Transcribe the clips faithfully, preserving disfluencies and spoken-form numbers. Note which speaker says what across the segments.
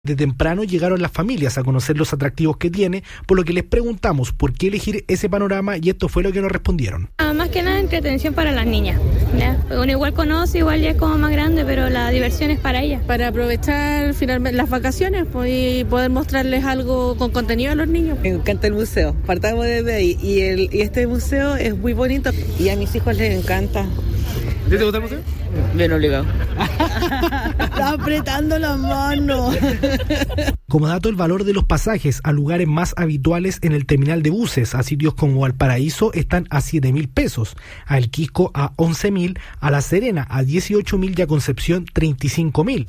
Speaker 1: De temprano llegaron las familias a conocer los atractivos que tiene, por lo que les preguntamos por qué elegir ese panorama y esto fue lo que nos respondieron.
Speaker 2: Ah, más que nada entretención para las niñas, ¿ya? Uno igual conoce, igual ya es como más grande, pero la diversión es para ellas.
Speaker 3: Para aprovechar finalmente las vacaciones pues, y poder mostrarles algo con contenido a los niños.
Speaker 4: Me encanta el museo, partamos desde ahí y, el, y este museo es muy bonito y a mis hijos les encanta.
Speaker 1: ¿Te gusta el museo?
Speaker 4: Bien obligado.
Speaker 3: Está apretando las manos.
Speaker 1: Como dato, el valor de los pasajes a lugares más habituales en el terminal de buses, a sitios como Valparaíso, están a siete mil pesos, a El Quisco a once mil, a La Serena a dieciocho mil y a Concepción treinta y cinco mil.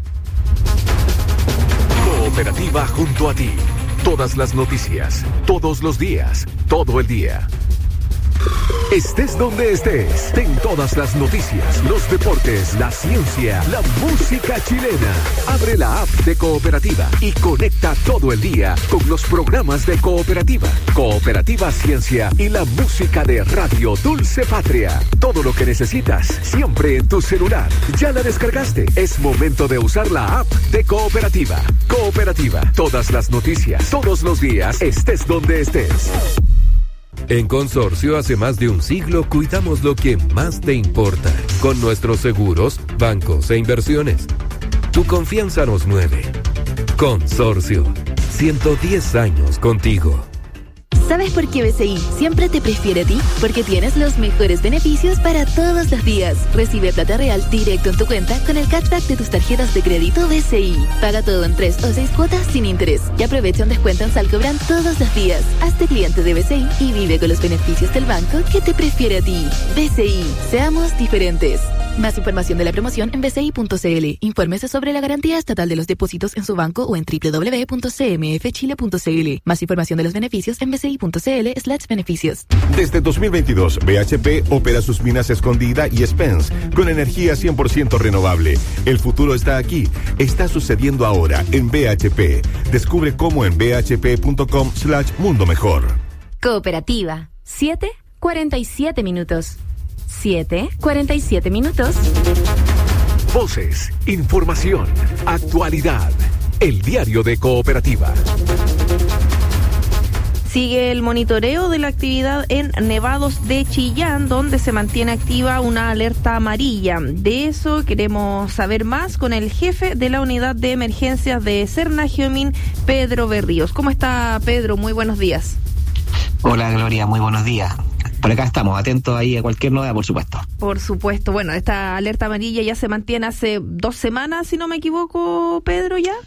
Speaker 5: Cooperativa junto a ti. Todas las noticias, todos los días, todo el día. Estés donde estés, ten todas las noticias, los deportes, la ciencia, la música chilena. Abre la app de Cooperativa y conecta todo el día con los programas de Cooperativa, Cooperativa Ciencia y la música de Radio Dulce Patria. Todo lo que necesitas, siempre en tu celular. ¿Ya la descargaste? Es momento de usar la app de Cooperativa. Cooperativa, todas las noticias, todos los días, estés donde estés.
Speaker 6: En Consorcio, hace más de un siglo, cuidamos lo que más te importa. Con nuestros seguros, bancos e inversiones. Tu confianza nos mueve. Consorcio, ciento diez años contigo.
Speaker 7: ¿Sabes por qué B C I siempre te prefiere a ti? Porque tienes los mejores beneficios para todos los días. Recibe plata real directo en tu cuenta con el cashback de tus tarjetas de crédito B C I. Paga todo en tres o seis cuotas sin interés. Y aprovecha un descuento en Salcobran todos los días. Hazte cliente de B C I y vive con los beneficios del banco que te prefiere a ti. B C I, seamos diferentes. Más información de la promoción en b c i punto c l. Infórmese sobre la garantía estatal de los depósitos en su banco o en w w w punto c m f chile punto c l. Más información de los beneficios en b c i punto c l slash beneficios.
Speaker 8: Desde dos mil veintidós, B H P opera sus minas Escondida y Spence con energía cien por ciento renovable. El futuro está aquí. Está sucediendo ahora en B H P. Descubre cómo en b h p punto com slash mundo mejor.
Speaker 7: Cooperativa. siete cuarenta y siete minutos. siete cuarenta y siete minutos.
Speaker 5: Voces, información, actualidad. El diario de Cooperativa.
Speaker 9: Sigue el monitoreo de la actividad en Nevados de Chillán, donde se mantiene activa una alerta amarilla. De eso queremos saber más con el jefe de la unidad de emergencias de Serna-Giomín, Pedro Berríos. ¿Cómo está, Pedro? Muy buenos días.
Speaker 10: Hola, Gloria, muy buenos días. Por acá estamos, atentos ahí a cualquier novedad, por supuesto.
Speaker 9: Por supuesto. Bueno, esta alerta amarilla ya se mantiene hace dos semanas, si no me equivoco, Pedro, ¿ya?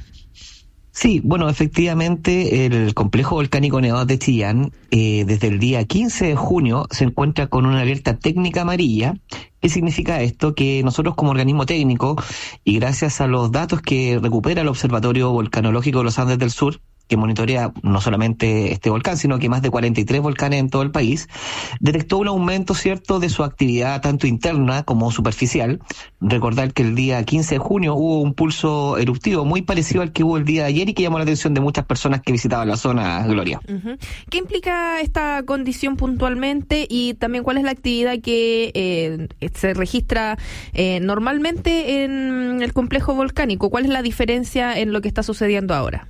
Speaker 10: Sí, bueno, efectivamente, el complejo volcánico Nevados de Chillán, eh, desde el día quince de junio, se encuentra con una alerta técnica amarilla. ¿Qué significa esto? Que nosotros como organismo técnico, y gracias a los datos que recupera el Observatorio Volcanológico de los Andes del Sur, que monitorea no solamente este volcán, sino que más de cuarenta y tres volcanes en todo el país, detectó un aumento, ¿cierto?, de su actividad tanto interna como superficial. Recordar que el día quince de junio hubo un pulso eruptivo muy parecido al que hubo el día de ayer y que llamó la atención de muchas personas que visitaban la zona, Gloria.
Speaker 9: Uh-huh. ¿Qué implica esta condición puntualmente y también cuál es la actividad que eh, se registra eh, normalmente en el complejo volcánico? ¿Cuál es la diferencia en lo que está sucediendo ahora?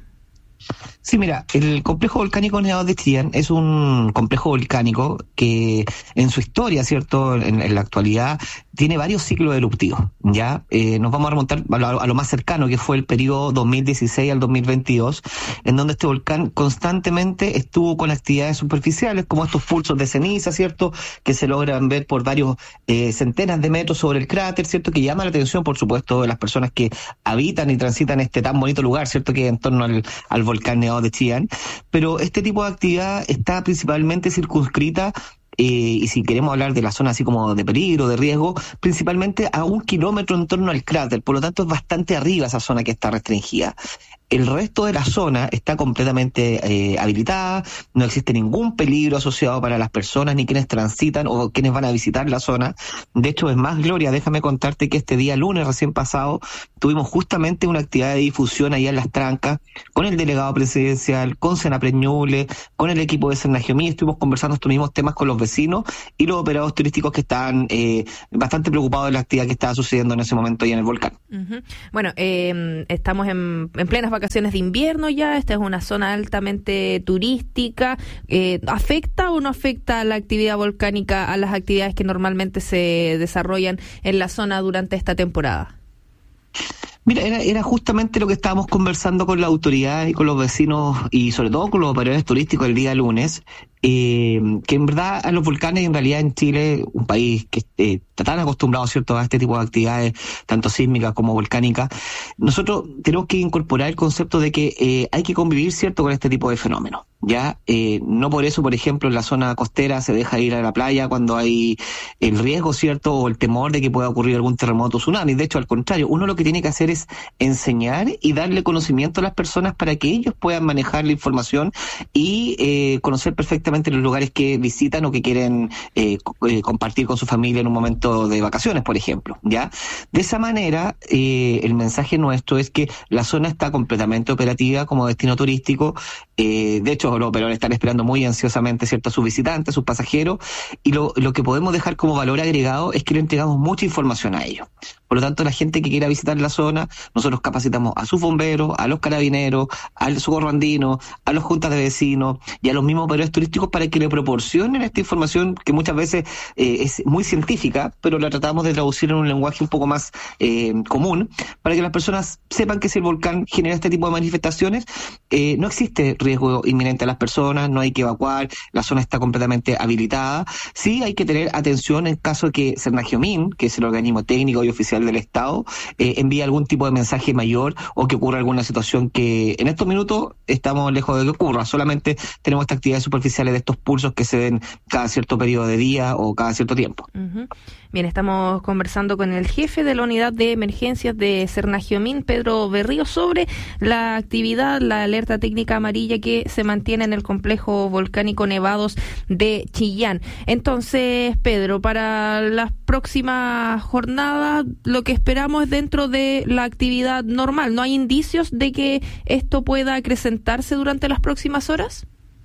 Speaker 10: Sí, mira, el complejo volcánico Nevados de Chillán es un complejo volcánico que en su historia, ¿cierto?, en, en la actualidad, tiene varios ciclos eruptivos, ¿ya? Eh, nos vamos a remontar a lo, a lo más cercano, que fue el periodo dos mil dieciséis al dos mil veintidós, en donde este volcán constantemente estuvo con actividades superficiales, como estos pulsos de ceniza, ¿cierto?, que se logran ver por varios eh, centenas de metros sobre el cráter, ¿cierto?, que llama la atención, por supuesto, de las personas que habitan y transitan este tan bonito lugar, ¿cierto?, que es en torno al, al volcán Nevados de Chillán. Pero este tipo de actividad está principalmente circunscrita, eh, y si queremos hablar de la zona así como de peligro, de riesgo, principalmente a un kilómetro en torno al cráter, por lo tanto es bastante arriba esa zona que está restringida. El resto de la zona está completamente eh, habilitada, no existe ningún peligro asociado para las personas ni quienes transitan o quienes van a visitar la zona. De hecho, es más, Gloria, déjame contarte que este día lunes recién pasado tuvimos justamente una actividad de difusión allá en Las Trancas con el delegado presidencial, con Senapred Ñuble, con el equipo de Serna-Giomín. Estuvimos conversando estos mismos temas con los vecinos y los operadores turísticos que estaban eh, bastante preocupados de la actividad que estaba sucediendo en ese momento allá en el volcán.
Speaker 9: Uh-huh. Bueno, eh, estamos en, en plenas vacaciones vacaciones de invierno ya, esta es una zona altamente turística. Eh, ¿Afecta o no afecta la actividad volcánica a las actividades que normalmente se desarrollan en la zona durante esta temporada?
Speaker 10: Mira, era, era justamente lo que estábamos conversando con la autoridad y con los vecinos y sobre todo con los operadores turísticos el día lunes, eh, que en verdad a los volcanes, en realidad en Chile, un país que eh, está tan acostumbrado, ¿cierto?, a este tipo de actividades, tanto sísmicas como volcánicas, nosotros tenemos que incorporar el concepto de que eh, hay que convivir, ¿cierto?, con este tipo de fenómenos. Ya, eh, no por eso, por ejemplo, en la zona costera se deja ir a la playa cuando hay el riesgo, ¿cierto?, o el temor de que pueda ocurrir algún terremoto o tsunami. De hecho, al contrario, uno lo que tiene que hacer es enseñar y darle conocimiento a las personas para que ellos puedan manejar la información y eh, conocer perfectamente los lugares que visitan o que quieren eh, eh, compartir con su familia en un momento de vacaciones, por ejemplo. Ya, de esa manera, eh, el mensaje nuestro es que la zona está completamente operativa como destino turístico. Eh, de hecho, los operadores están esperando muy ansiosamente, ¿cierto?, a sus visitantes, a sus pasajeros, y lo, lo que podemos dejar como valor agregado es que le entregamos mucha información a ellos. Por lo tanto, la gente que quiera visitar la zona, nosotros capacitamos a sus bomberos, a los carabineros, al socorro andino, a los juntas de vecinos y a los mismos operadores turísticos para que le proporcionen esta información que muchas veces eh, es muy científica, pero la tratamos de traducir en un lenguaje un poco más eh, común, para que las personas sepan que si el volcán genera este tipo de manifestaciones, eh, no existe riesgo inminente a las personas, no hay que evacuar, la zona está completamente habilitada. Sí hay que tener atención en caso de que Cernagiomín, que es el organismo técnico y oficial del Estado, eh, envíe algún tipo de mensaje mayor o que ocurra alguna situación que en estos minutos estamos lejos de que ocurra. Solamente tenemos estas actividades superficiales de estos pulsos que se ven cada cierto periodo de día o cada cierto tiempo.
Speaker 9: Uh-huh. Bien, estamos conversando con el jefe de la unidad de emergencias de Cernagiomín, Pedro Berrío, sobre la actividad, la alerta técnica amarilla que se mantiene en el complejo volcánico Nevados de Chillán. Entonces, Pedro, para las próximas jornadas, lo que esperamos es dentro de la actividad normal. ¿No hay indicios de que esto pueda acrecentarse durante las próximas horas?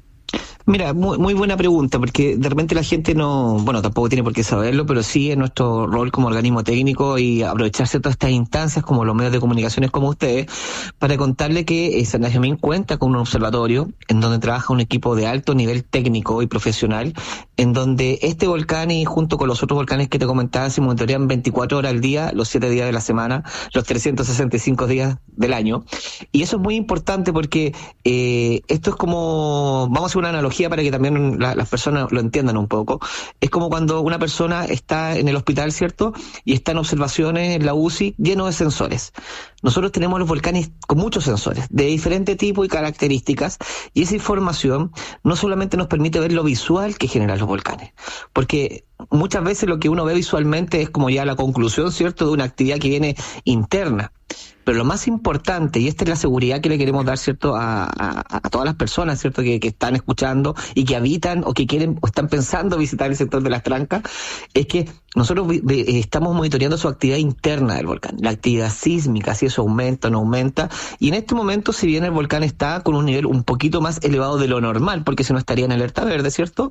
Speaker 10: Mira, muy, muy buena pregunta, porque de repente la gente no, bueno, tampoco tiene por qué saberlo, pero sí es nuestro rol como organismo técnico y aprovecharse de todas estas instancias como los medios de comunicaciones como ustedes, para contarle que eh, Cernagiomín cuenta con un observatorio en donde trabaja un equipo de alto nivel técnico y profesional, en donde este volcán y junto con los otros volcanes que te comentaba se monitorean veinticuatro horas al día, los siete días de la semana, los trescientos sesenta y cinco días del año. Y eso es muy importante porque eh, esto es como, vamos a hacer una analogía para que también la, las personas lo entiendan un poco. Es como cuando una persona está en el hospital, ¿cierto?, y está en observaciones en la U C I lleno de sensores. Nosotros tenemos los volcanes con muchos sensores, de diferente tipo y características, y esa información no solamente nos permite ver lo visual que generan los volcanes, porque muchas veces lo que uno ve visualmente es como ya la conclusión, ¿cierto?, de una actividad que viene interna. Pero lo más importante, y esta es la seguridad que le queremos dar, ¿cierto?, a, a, a todas las personas, ¿cierto?, que, que están escuchando y que habitan o que quieren o están pensando visitar el sector de las Trancas, es que nosotros vi, vi, estamos monitoreando su actividad interna del volcán, la actividad sísmica, si eso aumenta o no aumenta, y en este momento, si bien el volcán está con un nivel un poquito más elevado de lo normal, porque si no estaría en alerta verde, ¿cierto?,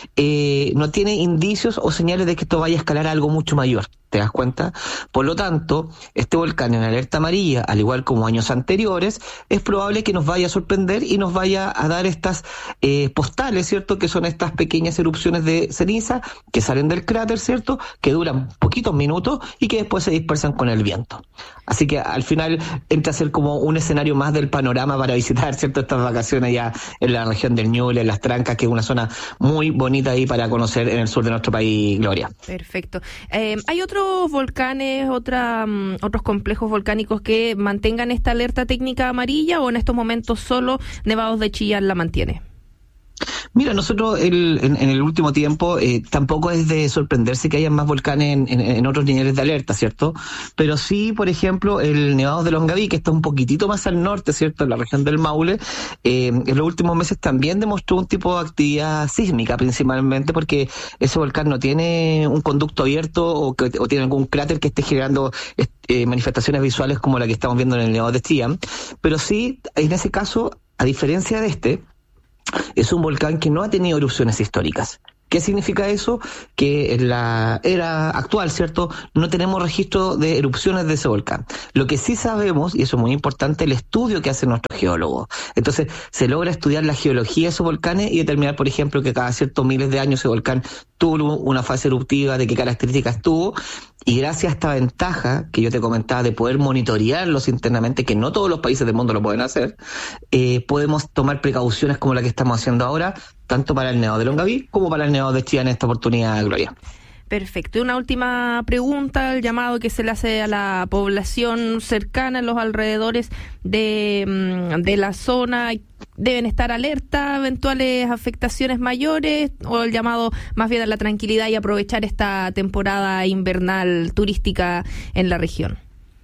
Speaker 10: eh, no tiene indicios o señales de que esto vaya a escalar a algo mucho mayor. ¿Te das cuenta? Por lo tanto, este volcán en alerta amarilla, al igual como años anteriores, es probable que nos vaya a sorprender y nos vaya a dar estas eh, postales, ¿cierto?, que son estas pequeñas erupciones de ceniza que salen del cráter, ¿cierto?, que duran poquitos minutos y que después se dispersan con el viento. Así que al final entra a ser como un escenario más del panorama para visitar, ¿cierto?, estas vacaciones ya en la región del Ñuble, en las Trancas, que es una zona muy bonita ahí para conocer en el sur de nuestro país, Gloria.
Speaker 9: Perfecto. Eh, ¿Hay otros volcanes, otra, um, otros complejos volcánicos que mantengan esta alerta técnica amarilla, o en estos momentos solo Nevados de Chillán la mantiene?
Speaker 10: Mira, nosotros el, en, en el último tiempo eh, tampoco es de sorprenderse que haya más volcanes en, en, en otros niveles de alerta, ¿cierto? Pero sí, por ejemplo, el Nevados de Longaví, que está un poquitito más al norte, ¿cierto?, en la región del Maule, eh, en los últimos meses también demostró un tipo de actividad sísmica, principalmente porque ese volcán no tiene un conducto abierto o, que, o tiene algún cráter que esté generando eh, manifestaciones visuales como la que estamos viendo en el Nevados de Chillán. Pero sí, en ese caso, a diferencia de este, es un volcán que no ha tenido erupciones históricas. ¿Qué significa eso? Que en la era actual, ¿cierto?, no tenemos registro de erupciones de ese volcán. Lo que sí sabemos, y eso es muy importante, el estudio que hacen nuestros geólogos. Entonces, se logra estudiar la geología de esos volcanes y determinar, por ejemplo, que cada ciertos miles de años ese volcán tuvo una fase eruptiva, de qué características tuvo. Y gracias a esta ventaja que yo te comentaba de poder monitorearlos internamente, que no todos los países del mundo lo pueden hacer, eh, podemos tomar precauciones como la que estamos haciendo ahora, tanto para el Nevado de Longaví como para el Nevado de Chillán en esta oportunidad, Gloria.
Speaker 9: Perfecto. Una última pregunta, el llamado que se le hace a la población cercana en los alrededores de, de la zona. ¿Deben estar alerta a eventuales afectaciones mayores o el llamado más bien a la tranquilidad y aprovechar esta temporada invernal turística en la región?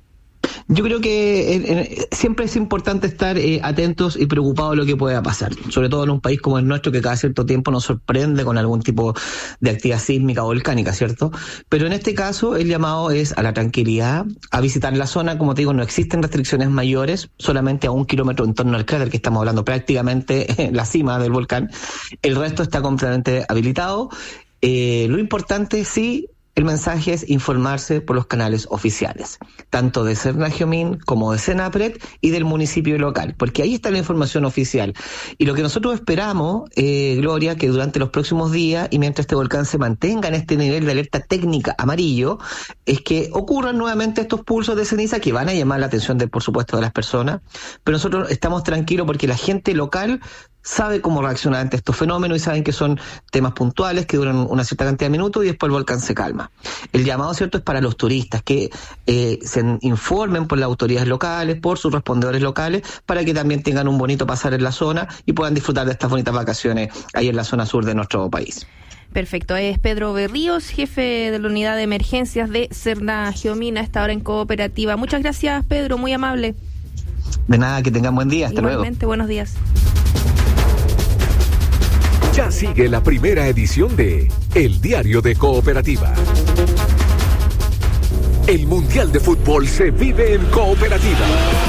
Speaker 10: Yo creo que eh, eh, siempre es importante estar eh, atentos y preocupados de lo que pueda pasar, sobre todo en un país como el nuestro que cada cierto tiempo nos sorprende con algún tipo de actividad sísmica o volcánica, ¿cierto? Pero en este caso el llamado es a la tranquilidad, a visitar la zona. Como te digo, no existen restricciones mayores, solamente a un kilómetro en torno al cráter, que estamos hablando prácticamente en la cima del volcán. El resto está completamente habilitado. Eh, lo importante, sí, el mensaje es informarse por los canales oficiales, tanto de Sernagiomín como de Senapred y del municipio local, porque ahí está la información oficial. Y lo que nosotros esperamos, eh, Gloria, que durante los próximos días y mientras este volcán se mantenga en este nivel de alerta técnica amarillo, es que ocurran nuevamente estos pulsos de ceniza que van a llamar la atención, de, por supuesto, de las personas, pero nosotros estamos tranquilos porque la gente local sabe cómo reaccionar ante estos fenómenos y saben que son temas puntuales que duran una cierta cantidad de minutos y después el volcán se calma. El llamado, cierto, es para los turistas que eh, se informen por las autoridades locales, por sus respondedores locales, para que también tengan un bonito pasar en la zona y puedan disfrutar de estas bonitas vacaciones ahí en la zona sur de nuestro país.
Speaker 9: Perfecto, es Pedro Berríos, jefe de la unidad de emergencias de Sernagiomín, a esta hora en Cooperativa. Muchas gracias, Pedro, muy amable.
Speaker 10: De nada, que tengan buen día, hasta
Speaker 9: Igualmente,
Speaker 10: luego.
Speaker 9: Buenos días.
Speaker 5: Ya sigue la primera edición de El Diario de Cooperativa. El Mundial de Fútbol se vive en Cooperativa.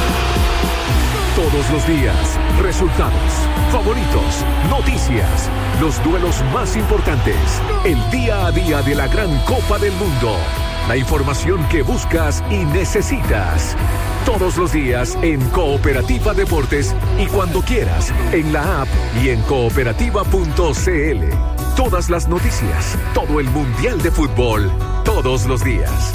Speaker 5: Todos los días, resultados, favoritos, noticias, los duelos más importantes, el día a día de la gran Copa del Mundo, la información que buscas y necesitas. Todos los días en Cooperativa Deportes y cuando quieras en la app y en cooperativa punto c l. Todas las noticias, todo el Mundial de Fútbol, todos los días.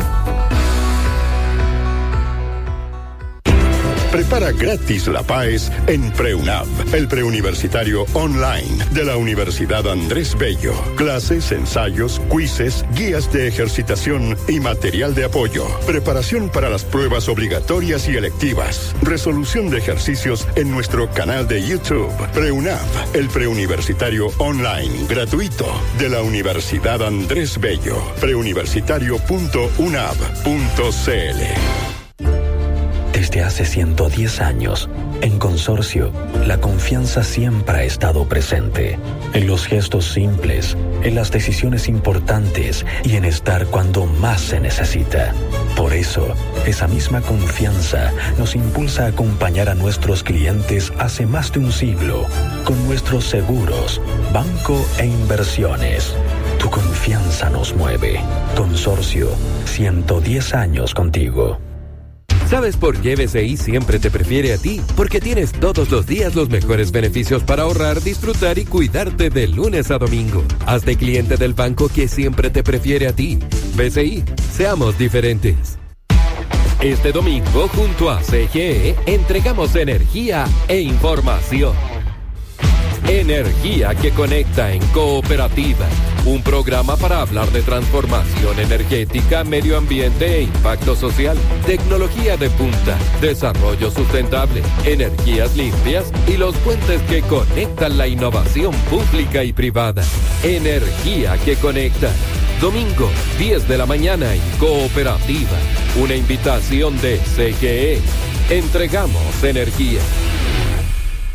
Speaker 11: Prepara gratis la P A E S en PreUNAV, el preuniversitario online de la Universidad Andrés Bello. Clases, ensayos, quizzes, guías de ejercitación y material de apoyo. Preparación para las pruebas obligatorias y electivas. Resolución de ejercicios en nuestro canal de YouTube. PreUNAV, el preuniversitario online gratuito de la Universidad Andrés Bello. preuniversitario punto unav punto c l.
Speaker 12: Desde hace ciento diez años, en Consorcio, la confianza siempre ha estado presente. En los gestos simples, en las decisiones importantes y en estar cuando más se necesita. Por eso, esa misma confianza nos impulsa a acompañar a nuestros clientes hace más de un siglo, con nuestros seguros, banco e inversiones. Tu confianza nos mueve. Consorcio, ciento diez años contigo.
Speaker 6: ¿Sabes por qué B C I siempre te prefiere a ti? Porque tienes todos los días los mejores beneficios para ahorrar, disfrutar y cuidarte de lunes a domingo. Hazte cliente del banco que siempre te prefiere a ti. B C I, seamos diferentes. Este domingo, junto a C G E, entregamos energía e información. Energía que conecta en Cooperativa. Un programa para hablar de transformación energética, medio ambiente e impacto social, tecnología de punta, desarrollo sustentable, energías limpias y los puentes que conectan la innovación pública y privada. Energía que conecta. Domingo, diez de la mañana en Cooperativa. Una invitación de C G E. Entregamos energía.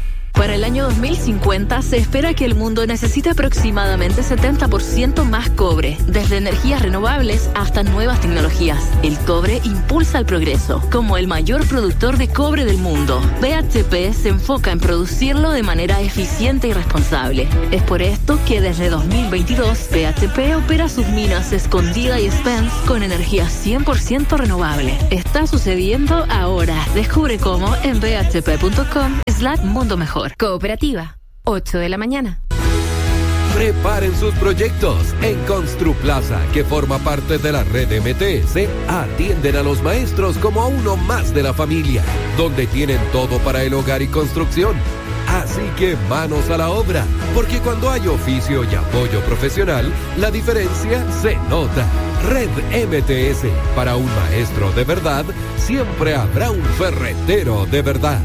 Speaker 7: Para el año dos mil cincuenta se espera que el mundo necesite aproximadamente setenta por ciento más cobre, desde energías renovables hasta nuevas tecnologías. El cobre impulsa el progreso. Como el mayor productor de cobre del mundo, B H P se enfoca en producirlo de manera eficiente y responsable. Es por esto que desde dos mil veintidós B H P opera sus minas Escondida y Spence con energía cien por ciento renovable. Está sucediendo ahora. Descubre cómo en b h p punto com slash mundo mejor. Cooperativa, ocho de la mañana.
Speaker 6: Preparen sus proyectos. En Construplaza, que forma parte de la red M T S, atienden a los maestros como a uno más de la familia, donde tienen todo para el hogar y construcción. Así que manos a la obra, porque cuando hay oficio y apoyo profesional, la diferencia se nota. Red M T S, para un maestro de verdad, siempre habrá un ferretero de verdad.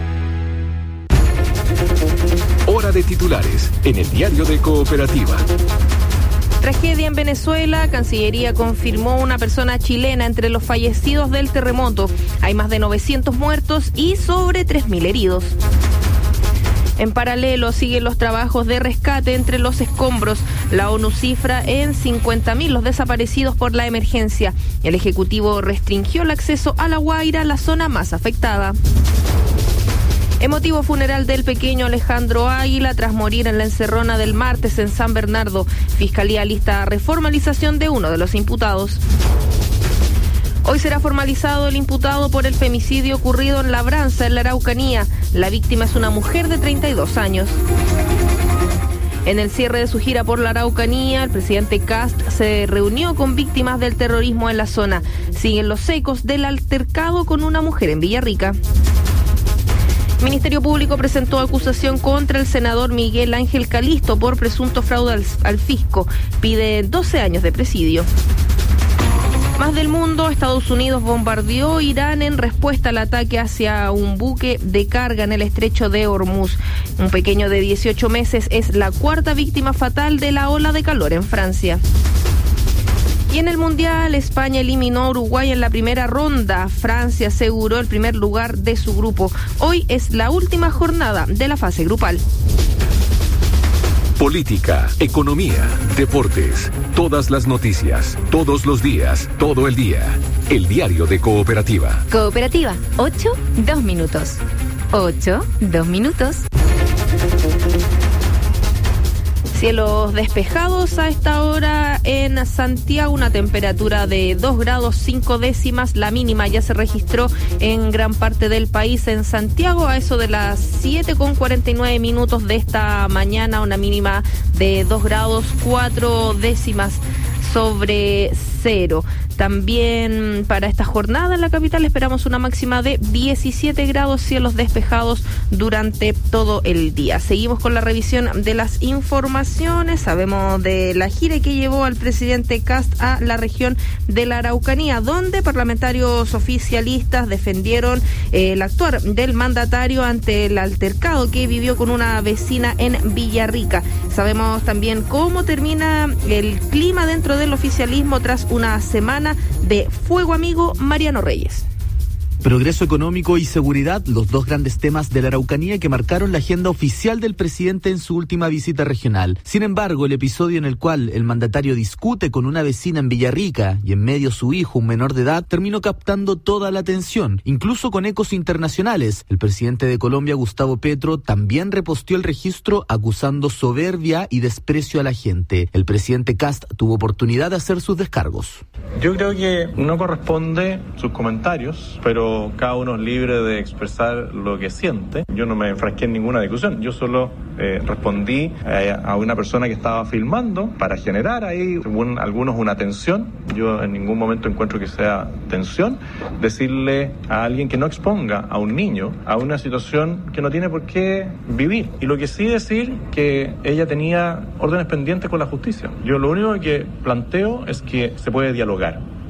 Speaker 5: Hora de titulares en el diario de Cooperativa.
Speaker 9: Tragedia en Venezuela. Cancillería confirmó una persona chilena entre los fallecidos del terremoto. Hay más de novecientos muertos y sobre tres mil heridos. En paralelo siguen los trabajos de rescate entre los escombros. La ONU cifra en cincuenta mil los desaparecidos por la emergencia. El Ejecutivo restringió el acceso a La Guaira, la zona más afectada. Emotivo funeral del pequeño Alejandro Águila tras morir en la encerrona del martes en San Bernardo. Fiscalía lista reformalización de uno de los imputados. Hoy será formalizado el imputado por el femicidio ocurrido en Labranza, en la Araucanía. La víctima es una mujer de treinta y dos años. En el cierre de su gira por la Araucanía, el presidente Kast se reunió con víctimas del terrorismo en la zona. Siguen los ecos del altercado con una mujer en Villarrica. El Ministerio Público presentó acusación contra el senador Miguel Ángel Calisto por presunto fraude al, al fisco. Pide doce años de presidio. Más del mundo. Estados Unidos bombardeó Irán en respuesta al ataque hacia un buque de carga en el estrecho de Hormuz. Un pequeño de dieciocho meses es la cuarta víctima fatal de la ola de calor en Francia. Y en el Mundial, España eliminó a Uruguay en la primera ronda. Francia aseguró el primer lugar de su grupo. Hoy es la última jornada de la fase grupal.
Speaker 5: Política, economía, deportes, todas las noticias, todos los días, todo el día. El diario de Cooperativa.
Speaker 7: Cooperativa, ocho, dos minutos. ocho, dos minutos.
Speaker 9: Cielos despejados a esta hora en Santiago, una temperatura de dos grados cinco décimas, la mínima ya se registró en gran parte del país. En Santiago, a eso de las siete con cuarenta y nueve minutos de esta mañana, una mínima de dos grados cuatro décimas sobre cero. También para esta jornada en la capital esperamos una máxima de diecisiete grados, cielos despejados durante todo el día. Seguimos con la revisión de las informaciones. Sabemos de la gira que llevó al presidente Kast a la región de la Araucanía, donde parlamentarios oficialistas defendieron eh, el actuar del mandatario ante el altercado que vivió con una vecina en Villarrica. Sabemos también cómo termina el clima dentro del oficialismo tras una semana de fuego amigo. Mariano Reyes.
Speaker 13: Progreso económico y seguridad, los dos grandes temas de la Araucanía que marcaron la agenda oficial del presidente en su última visita regional. Sin embargo, el episodio en el cual el mandatario discute con una vecina en Villarrica y en medio su hijo, un menor de edad, terminó captando toda la atención, incluso con ecos internacionales. El presidente de Colombia, Gustavo Petro, también reposteó el registro acusando soberbia y desprecio a la gente. El presidente Kast tuvo oportunidad de hacer sus descargos.
Speaker 14: Yo creo que no corresponde sus comentarios, pero cada uno es libre de expresar lo que siente. Yo no me enfrasqué en ninguna discusión, yo solo eh, respondí eh, a una persona que estaba filmando para generar ahí, según algunos, una tensión. Yo en ningún momento encuentro que sea tensión decirle a alguien que no exponga a un niño a una situación que no tiene por qué vivir. Y lo que sí decir que ella tenía órdenes pendientes con la justicia. Yo lo único que planteo es que se puede dialogar.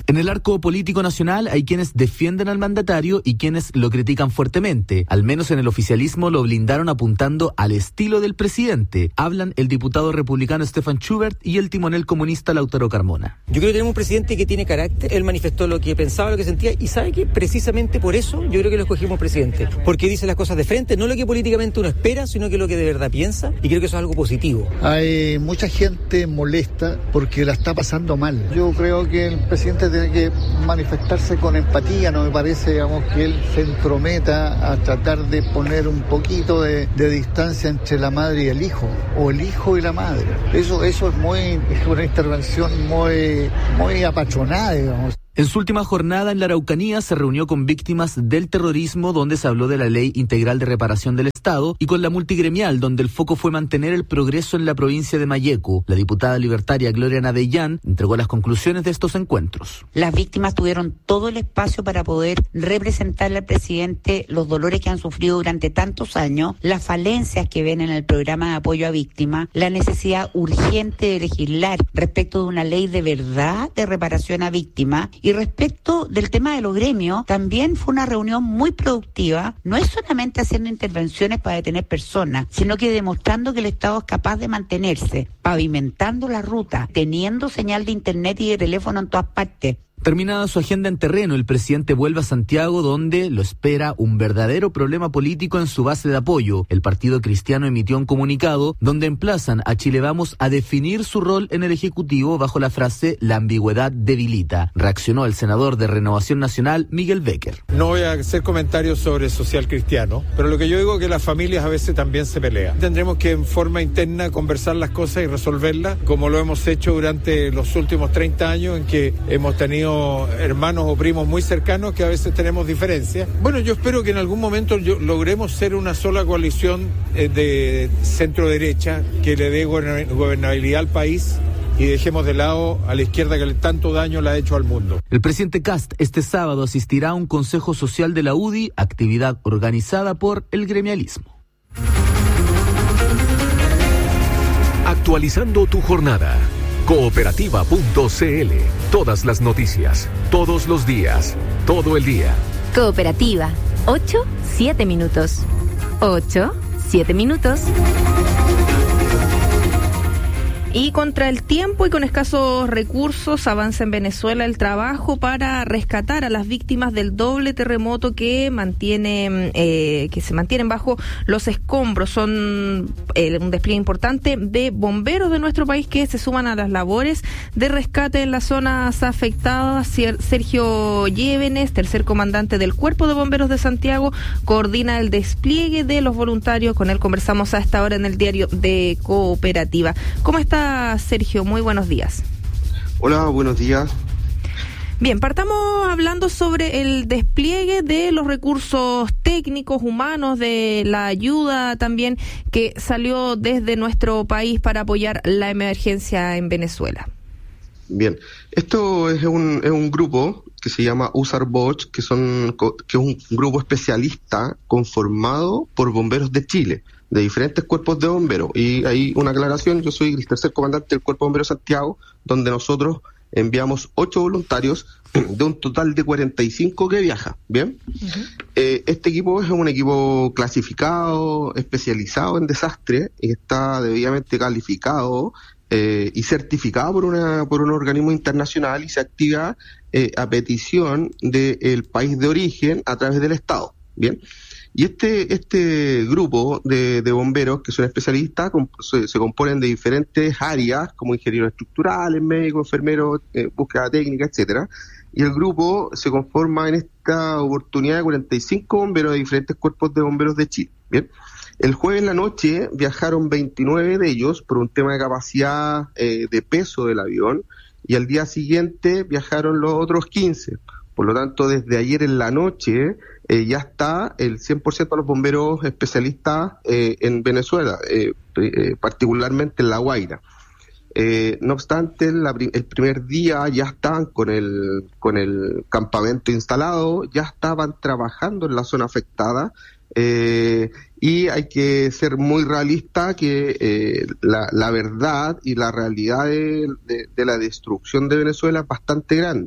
Speaker 13: En el arco político nacional hay quienes defienden al mandatario y quienes lo critican fuertemente. Al menos en el oficialismo lo blindaron apuntando al estilo del presidente. Hablan el diputado republicano Stefan Schubert y el timonel comunista Lautaro Carmona.
Speaker 15: Yo creo que tenemos un presidente que tiene carácter. Él manifestó lo que pensaba, lo que sentía, y sabe que precisamente por eso yo creo que lo escogimos presidente, porque dice las cosas de frente, no lo que políticamente uno espera, sino que lo que de verdad piensa, y creo que eso es algo positivo.
Speaker 16: Hay mucha gente molesta porque la está pasando mal. Yo creo que el presidente tiene que manifestarse con empatía. No me parece, digamos, que él se entrometa a tratar de poner un poquito de, de distancia entre la madre y el hijo, o el hijo y la madre. Eso, eso es muy, es una intervención muy, muy apachonada, digamos.
Speaker 13: En su última jornada en la Araucanía se reunió con víctimas del terrorismo, donde se habló de la Ley Integral de Reparación del Estado, y con la multigremial, donde el foco fue mantener el progreso en la provincia de Mayeco. La diputada libertaria Gloria Nadellán entregó las conclusiones de estos encuentros.
Speaker 17: Las víctimas tuvieron todo el espacio para poder representarle al presidente los dolores que han sufrido durante tantos años, las falencias que ven en el programa de apoyo a víctimas, la necesidad urgente de legislar respecto de una ley de verdad de reparación a víctimas. Y respecto del tema de los gremios, también fue una reunión muy productiva. No es solamente haciendo intervenciones para detener personas, sino que demostrando que el Estado es capaz de mantenerse, pavimentando la ruta, teniendo señal de internet y de teléfono en todas partes.
Speaker 13: Terminada su agenda en terreno, el presidente vuelve a Santiago, donde lo espera un verdadero problema político en su base de apoyo. El Partido Cristiano emitió un comunicado donde emplazan a Chile Vamos a definir su rol en el Ejecutivo bajo la frase "la ambigüedad debilita". Reaccionó el senador de Renovación Nacional, Miguel Becker.
Speaker 18: No voy a hacer comentarios sobre social cristiano, pero lo que yo digo es que las familias a veces también se pelean. Tendremos que en forma interna conversar las cosas y resolverlas, como lo hemos hecho durante los últimos treinta años, en que hemos tenido hermanos o primos muy cercanos que a veces tenemos diferencias. Bueno, yo espero que en algún momento yo, logremos ser una sola coalición eh, de centro derecha que le dé gobernabilidad al país y dejemos de lado a la izquierda que tanto daño le ha hecho al mundo.
Speaker 13: El presidente Kast este sábado asistirá a un consejo social de la U D I, actividad organizada por el gremialismo.
Speaker 5: Actualizando tu jornada. Cooperativa punto c l. Todas las noticias, todos los días, todo el día.
Speaker 7: Cooperativa, ocho, siete minutos. ocho, siete minutos.
Speaker 9: Y contra el tiempo y con escasos recursos avanza en Venezuela el trabajo para rescatar a las víctimas del doble terremoto que mantiene, eh, que se mantienen bajo los escombros. Son eh, un despliegue importante de bomberos de nuestro país que se suman a las labores de rescate en las zonas afectadas. Sergio Llévenes, tercer comandante del Cuerpo de Bomberos de Santiago, coordina el despliegue de los voluntarios. Con él conversamos a esta hora en el diario de Cooperativa. ¿Cómo está, Sergio? Muy buenos días.
Speaker 19: Hola, buenos días.
Speaker 9: Bien, partamos hablando sobre el despliegue de los recursos técnicos, humanos, de la ayuda también que salió desde nuestro país para apoyar la emergencia en Venezuela.
Speaker 19: Bien, esto es un, es un grupo que se llama USARBOCH, que, son, que es un grupo especialista conformado por bomberos de Chile, de diferentes cuerpos de bomberos. Y hay una aclaración: yo soy el tercer comandante del Cuerpo de Bomberos Santiago, donde nosotros enviamos ocho voluntarios de un total de cuarenta y cinco que viaja. Bien, uh-huh. eh, este equipo es un equipo clasificado, especializado en desastre, y está debidamente calificado eh, y certificado por una por un organismo internacional, y se activa eh, a petición del país de origen a través del Estado. Bien. Y este este grupo de, de bomberos, que son especialistas, se, se componen de diferentes áreas, como ingenieros estructurales, médicos, enfermeros, eh, búsqueda técnica, etcétera. Y el grupo se conforma en esta oportunidad de cuarenta y cinco bomberos de diferentes cuerpos de bomberos de Chile. Bien. El jueves en la noche viajaron veintinueve de ellos por un tema de capacidad eh, de peso del avión, y al día siguiente viajaron los otros quince. Por lo tanto, desde ayer en la noche eh, ya está el cien por ciento de los bomberos especialistas eh, en Venezuela, eh, eh, particularmente en La Guaira. Eh, no obstante, la, el primer día ya estaban con el, con el campamento instalado, ya estaban trabajando en la zona afectada, eh, y hay que ser muy realista que eh, la, la verdad y la realidad de, de, de la destrucción de Venezuela es bastante grande.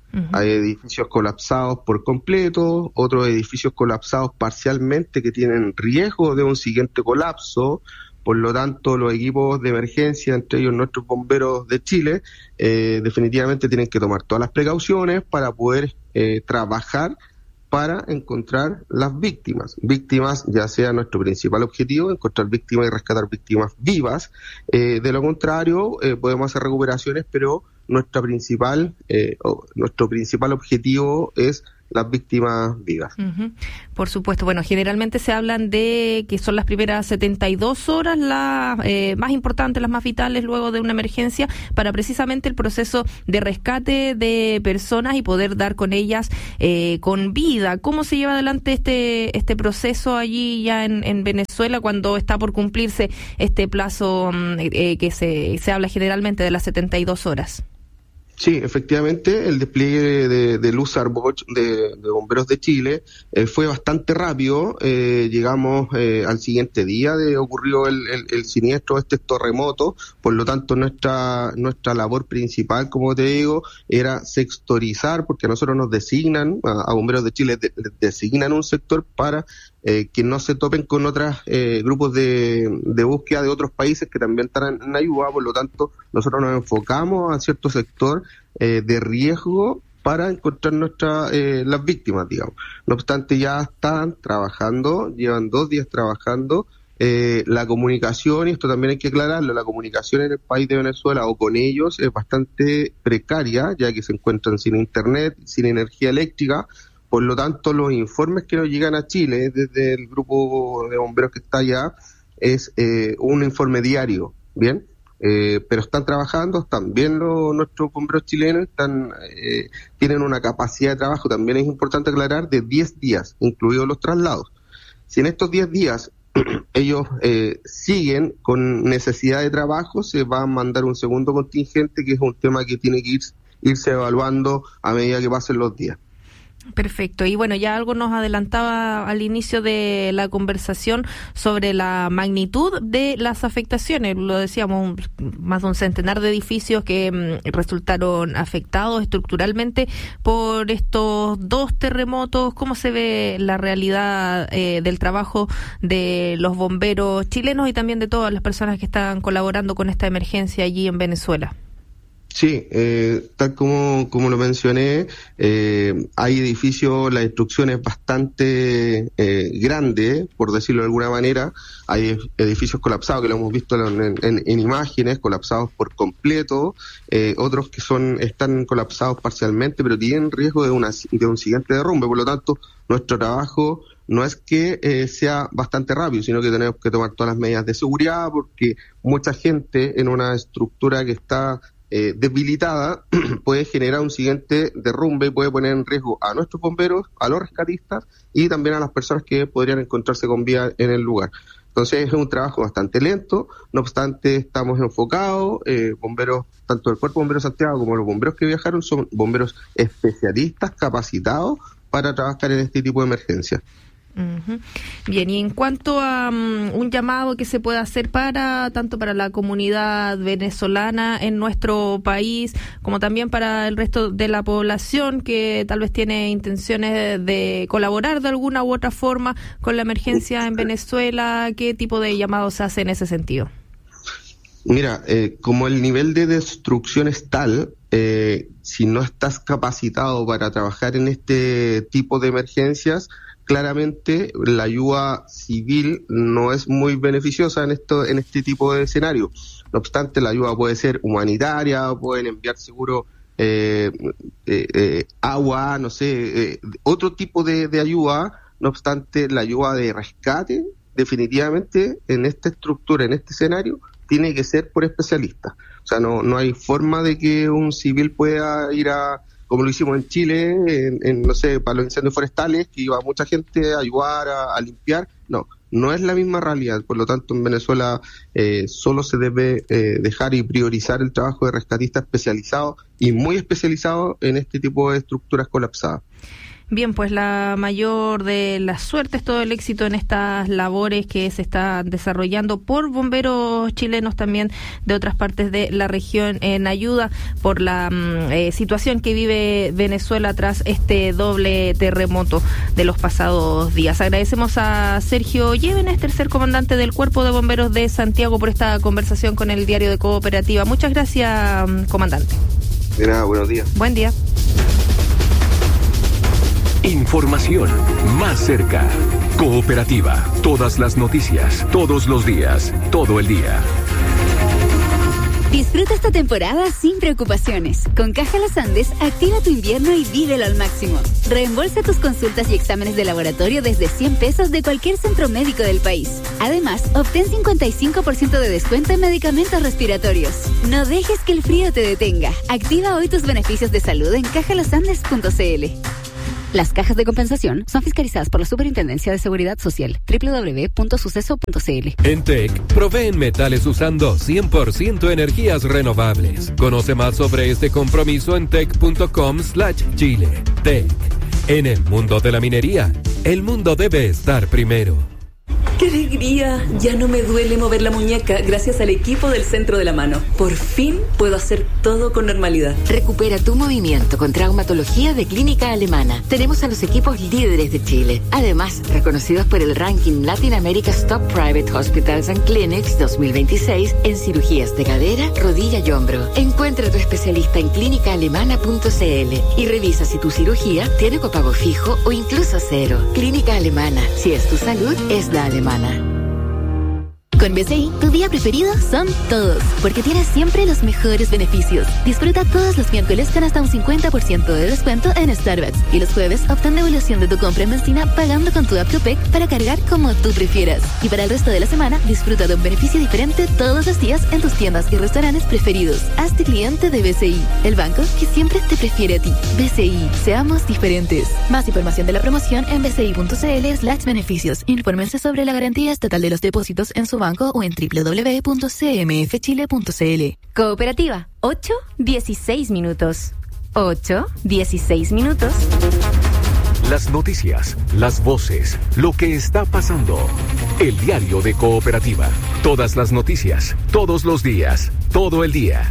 Speaker 19: Uh-huh. Hay edificios colapsados por completo, otros edificios colapsados parcialmente que tienen riesgo de un siguiente colapso. Por lo tanto, los equipos de emergencia, entre ellos nuestros bomberos de Chile, eh, definitivamente tienen que tomar todas las precauciones para poder eh, trabajar para encontrar las víctimas. Víctimas, ya sea nuestro principal objetivo, encontrar víctimas y rescatar víctimas vivas. Eh, de lo contrario, eh, podemos hacer recuperaciones, pero nuestra principal, eh, nuestro principal objetivo es las víctimas vivas.
Speaker 9: Uh-huh. Por supuesto. Bueno, generalmente se hablan de que son las primeras setenta y dos horas las eh, más importantes, las más vitales luego de una emergencia, para precisamente el proceso de rescate de personas y poder dar con ellas eh, con vida. ¿Cómo se lleva adelante este este proceso allí ya en, en Venezuela cuando está por cumplirse este plazo eh, que se, se habla generalmente de las setenta y dos horas?
Speaker 19: Sí, efectivamente, el despliegue de, de Luz Arboch de, de Bomberos de Chile eh, fue bastante rápido. Eh, llegamos eh, al siguiente día de ocurrió el, el, el siniestro, este terremoto. Por lo tanto, nuestra nuestra labor principal, como te digo, era sectorizar, porque a nosotros nos designan, a, a Bomberos de Chile de, de, designan un sector para eh, que no se topen con otros eh, grupos de, de búsqueda de otros países que también están en ayuda. Por lo tanto, nosotros nos enfocamos a cierto sector eh, de riesgo para encontrar nuestra, eh, las víctimas, digamos. No obstante, ya están trabajando, llevan dos días trabajando. Eh, la comunicación, y esto también hay que aclararlo, la comunicación en el país de Venezuela o con ellos es bastante precaria, ya que se encuentran sin internet, sin energía eléctrica. Por lo tanto, los informes que nos llegan a Chile desde el grupo de bomberos que está allá es eh, un informe diario, ¿bien? Eh, pero están trabajando, están bien los, nuestros bomberos chilenos, están eh, tienen una capacidad de trabajo, también es importante aclarar, de diez días, incluidos los traslados. Si en estos diez días ellos eh, siguen con necesidad de trabajo, se va a mandar un segundo contingente, que es un tema que tiene que ir, irse evaluando a medida que pasen los días.
Speaker 9: Perfecto. Y bueno, ya algo nos adelantaba al inicio de la conversación sobre la magnitud de las afectaciones. Lo decíamos, más de un centenar de edificios que mm, resultaron afectados estructuralmente por estos dos terremotos. ¿Cómo se ve la realidad eh, del trabajo de los bomberos chilenos y también de todas las personas que están colaborando con esta emergencia allí en Venezuela?
Speaker 19: Sí, eh, tal como, como lo mencioné, eh, hay edificios, la destrucción es bastante eh, grande, por decirlo de alguna manera. Hay edificios colapsados, que lo hemos visto en, en, en imágenes, colapsados por completo, eh, otros que son están colapsados parcialmente, pero tienen riesgo de, una, de un siguiente derrumbe. Por lo tanto, nuestro trabajo no es que eh, sea bastante rápido, sino que tenemos que tomar todas las medidas de seguridad, porque mucha gente en una estructura que está Eh, debilitada puede generar un siguiente derrumbe y puede poner en riesgo a nuestros bomberos, a los rescatistas y también a las personas que podrían encontrarse con vida en el lugar. Entonces es un trabajo bastante lento, no obstante estamos enfocados, eh, bomberos, tanto el Cuerpo de Bomberos Santiago como los bomberos que viajaron son bomberos especialistas, capacitados para trabajar en este tipo de emergencias.
Speaker 9: Uh-huh. Bien, y en cuanto a um, un llamado que se pueda hacer para tanto para la comunidad venezolana en nuestro país como también para el resto de la población que tal vez tiene intenciones de, de colaborar de alguna u otra forma con la emergencia en Venezuela, ¿qué tipo de llamado se hace en ese sentido?
Speaker 19: Mira, eh, como el nivel de destrucción es tal, eh, si no estás capacitado para trabajar en este tipo de emergencias, claramente la ayuda civil no es muy beneficiosa en esto, en este tipo de escenario. No obstante, la ayuda puede ser humanitaria, pueden enviar seguro eh, eh, eh, agua, no sé, eh, otro tipo de, de ayuda. No obstante, la ayuda de rescate, definitivamente en esta estructura, en este escenario, tiene que ser por especialistas. O sea, no, no hay forma de que un civil pueda ir a, como lo hicimos en Chile, en, en no sé, para los incendios forestales, que iba mucha gente a ayudar, a, a limpiar. No, no es la misma realidad. Por lo tanto, en Venezuela eh, solo se debe eh, dejar y priorizar el trabajo de rescatistas especializados y muy especializados en este tipo de estructuras colapsadas.
Speaker 9: Bien, pues la mayor de las suertes, todo el éxito en estas labores que se están desarrollando por bomberos chilenos también de otras partes de la región en ayuda por la eh, situación que vive Venezuela tras este doble terremoto de los pasados días. Agradecemos a Sergio Llévenes, tercer comandante del Cuerpo de Bomberos de Santiago, por esta conversación con el diario de Cooperativa. Muchas gracias, comandante.
Speaker 19: De nada, buenos días.
Speaker 9: Buen día.
Speaker 5: Información más cerca. Cooperativa. Todas las noticias, todos los días, todo el día.
Speaker 20: Disfruta esta temporada sin preocupaciones. Con Caja Los Andes, activa tu invierno y vívelo al máximo. Reembolsa tus consultas y exámenes de laboratorio desde cien pesos de cualquier centro médico del país. Además, obtén cincuenta y cinco por ciento de descuento en medicamentos respiratorios. No dejes que el frío te detenga. Activa hoy tus beneficios de salud en caja los andes punto c l. Las cajas de compensación son fiscalizadas por la Superintendencia de Seguridad Social, doble u doble u doble u punto suceso punto c l.
Speaker 6: En T E C, proveen metales usando cien por ciento energías renovables. Conoce más sobre este compromiso en tec punto com slash chile. T E C, en el mundo de la minería, el mundo debe estar primero.
Speaker 21: ¡Qué alegría! Ya no me duele mover la muñeca gracias al equipo del Centro de la Mano. Por fin puedo hacer todo con normalidad.
Speaker 22: Recupera tu movimiento con traumatología de Clínica Alemana. Tenemos a los equipos líderes de Chile. Además, reconocidos por el ranking Latin America's Top Private Hospitals and Clinics dos mil veintiséis en cirugías de cadera, rodilla y hombro. Encuentra a tu especialista en clínica alemana punto c l y revisa si tu cirugía tiene copago fijo o incluso cero. Clínica Alemana. Si es tu salud, es la alemana.
Speaker 7: Con B C I, tu día preferido son todos, porque tienes siempre los mejores beneficios. Disfruta todos los miércoles con hasta un cincuenta por ciento de descuento en Starbucks y los jueves obtén devolución de tu compra en benzina pagando con tu app Copec para cargar como tú prefieras. Y para el resto de la semana, disfruta de un beneficio diferente todos los días en tus tiendas y restaurantes preferidos. Hazte cliente de B C I, el banco que siempre te prefiere a ti. B C I, seamos diferentes. Más información de la promoción en b c i punto c l slash beneficios. Infórmense sobre la garantía estatal de los depósitos en su banco o en doble u doble u doble u punto c m f chile punto c l.
Speaker 20: Cooperativa, ocho dieciséis minutos. ocho dieciséis minutos.
Speaker 5: Las noticias, las voces, lo que está pasando. El diario de Cooperativa. Todas las noticias, todos los días, todo el día.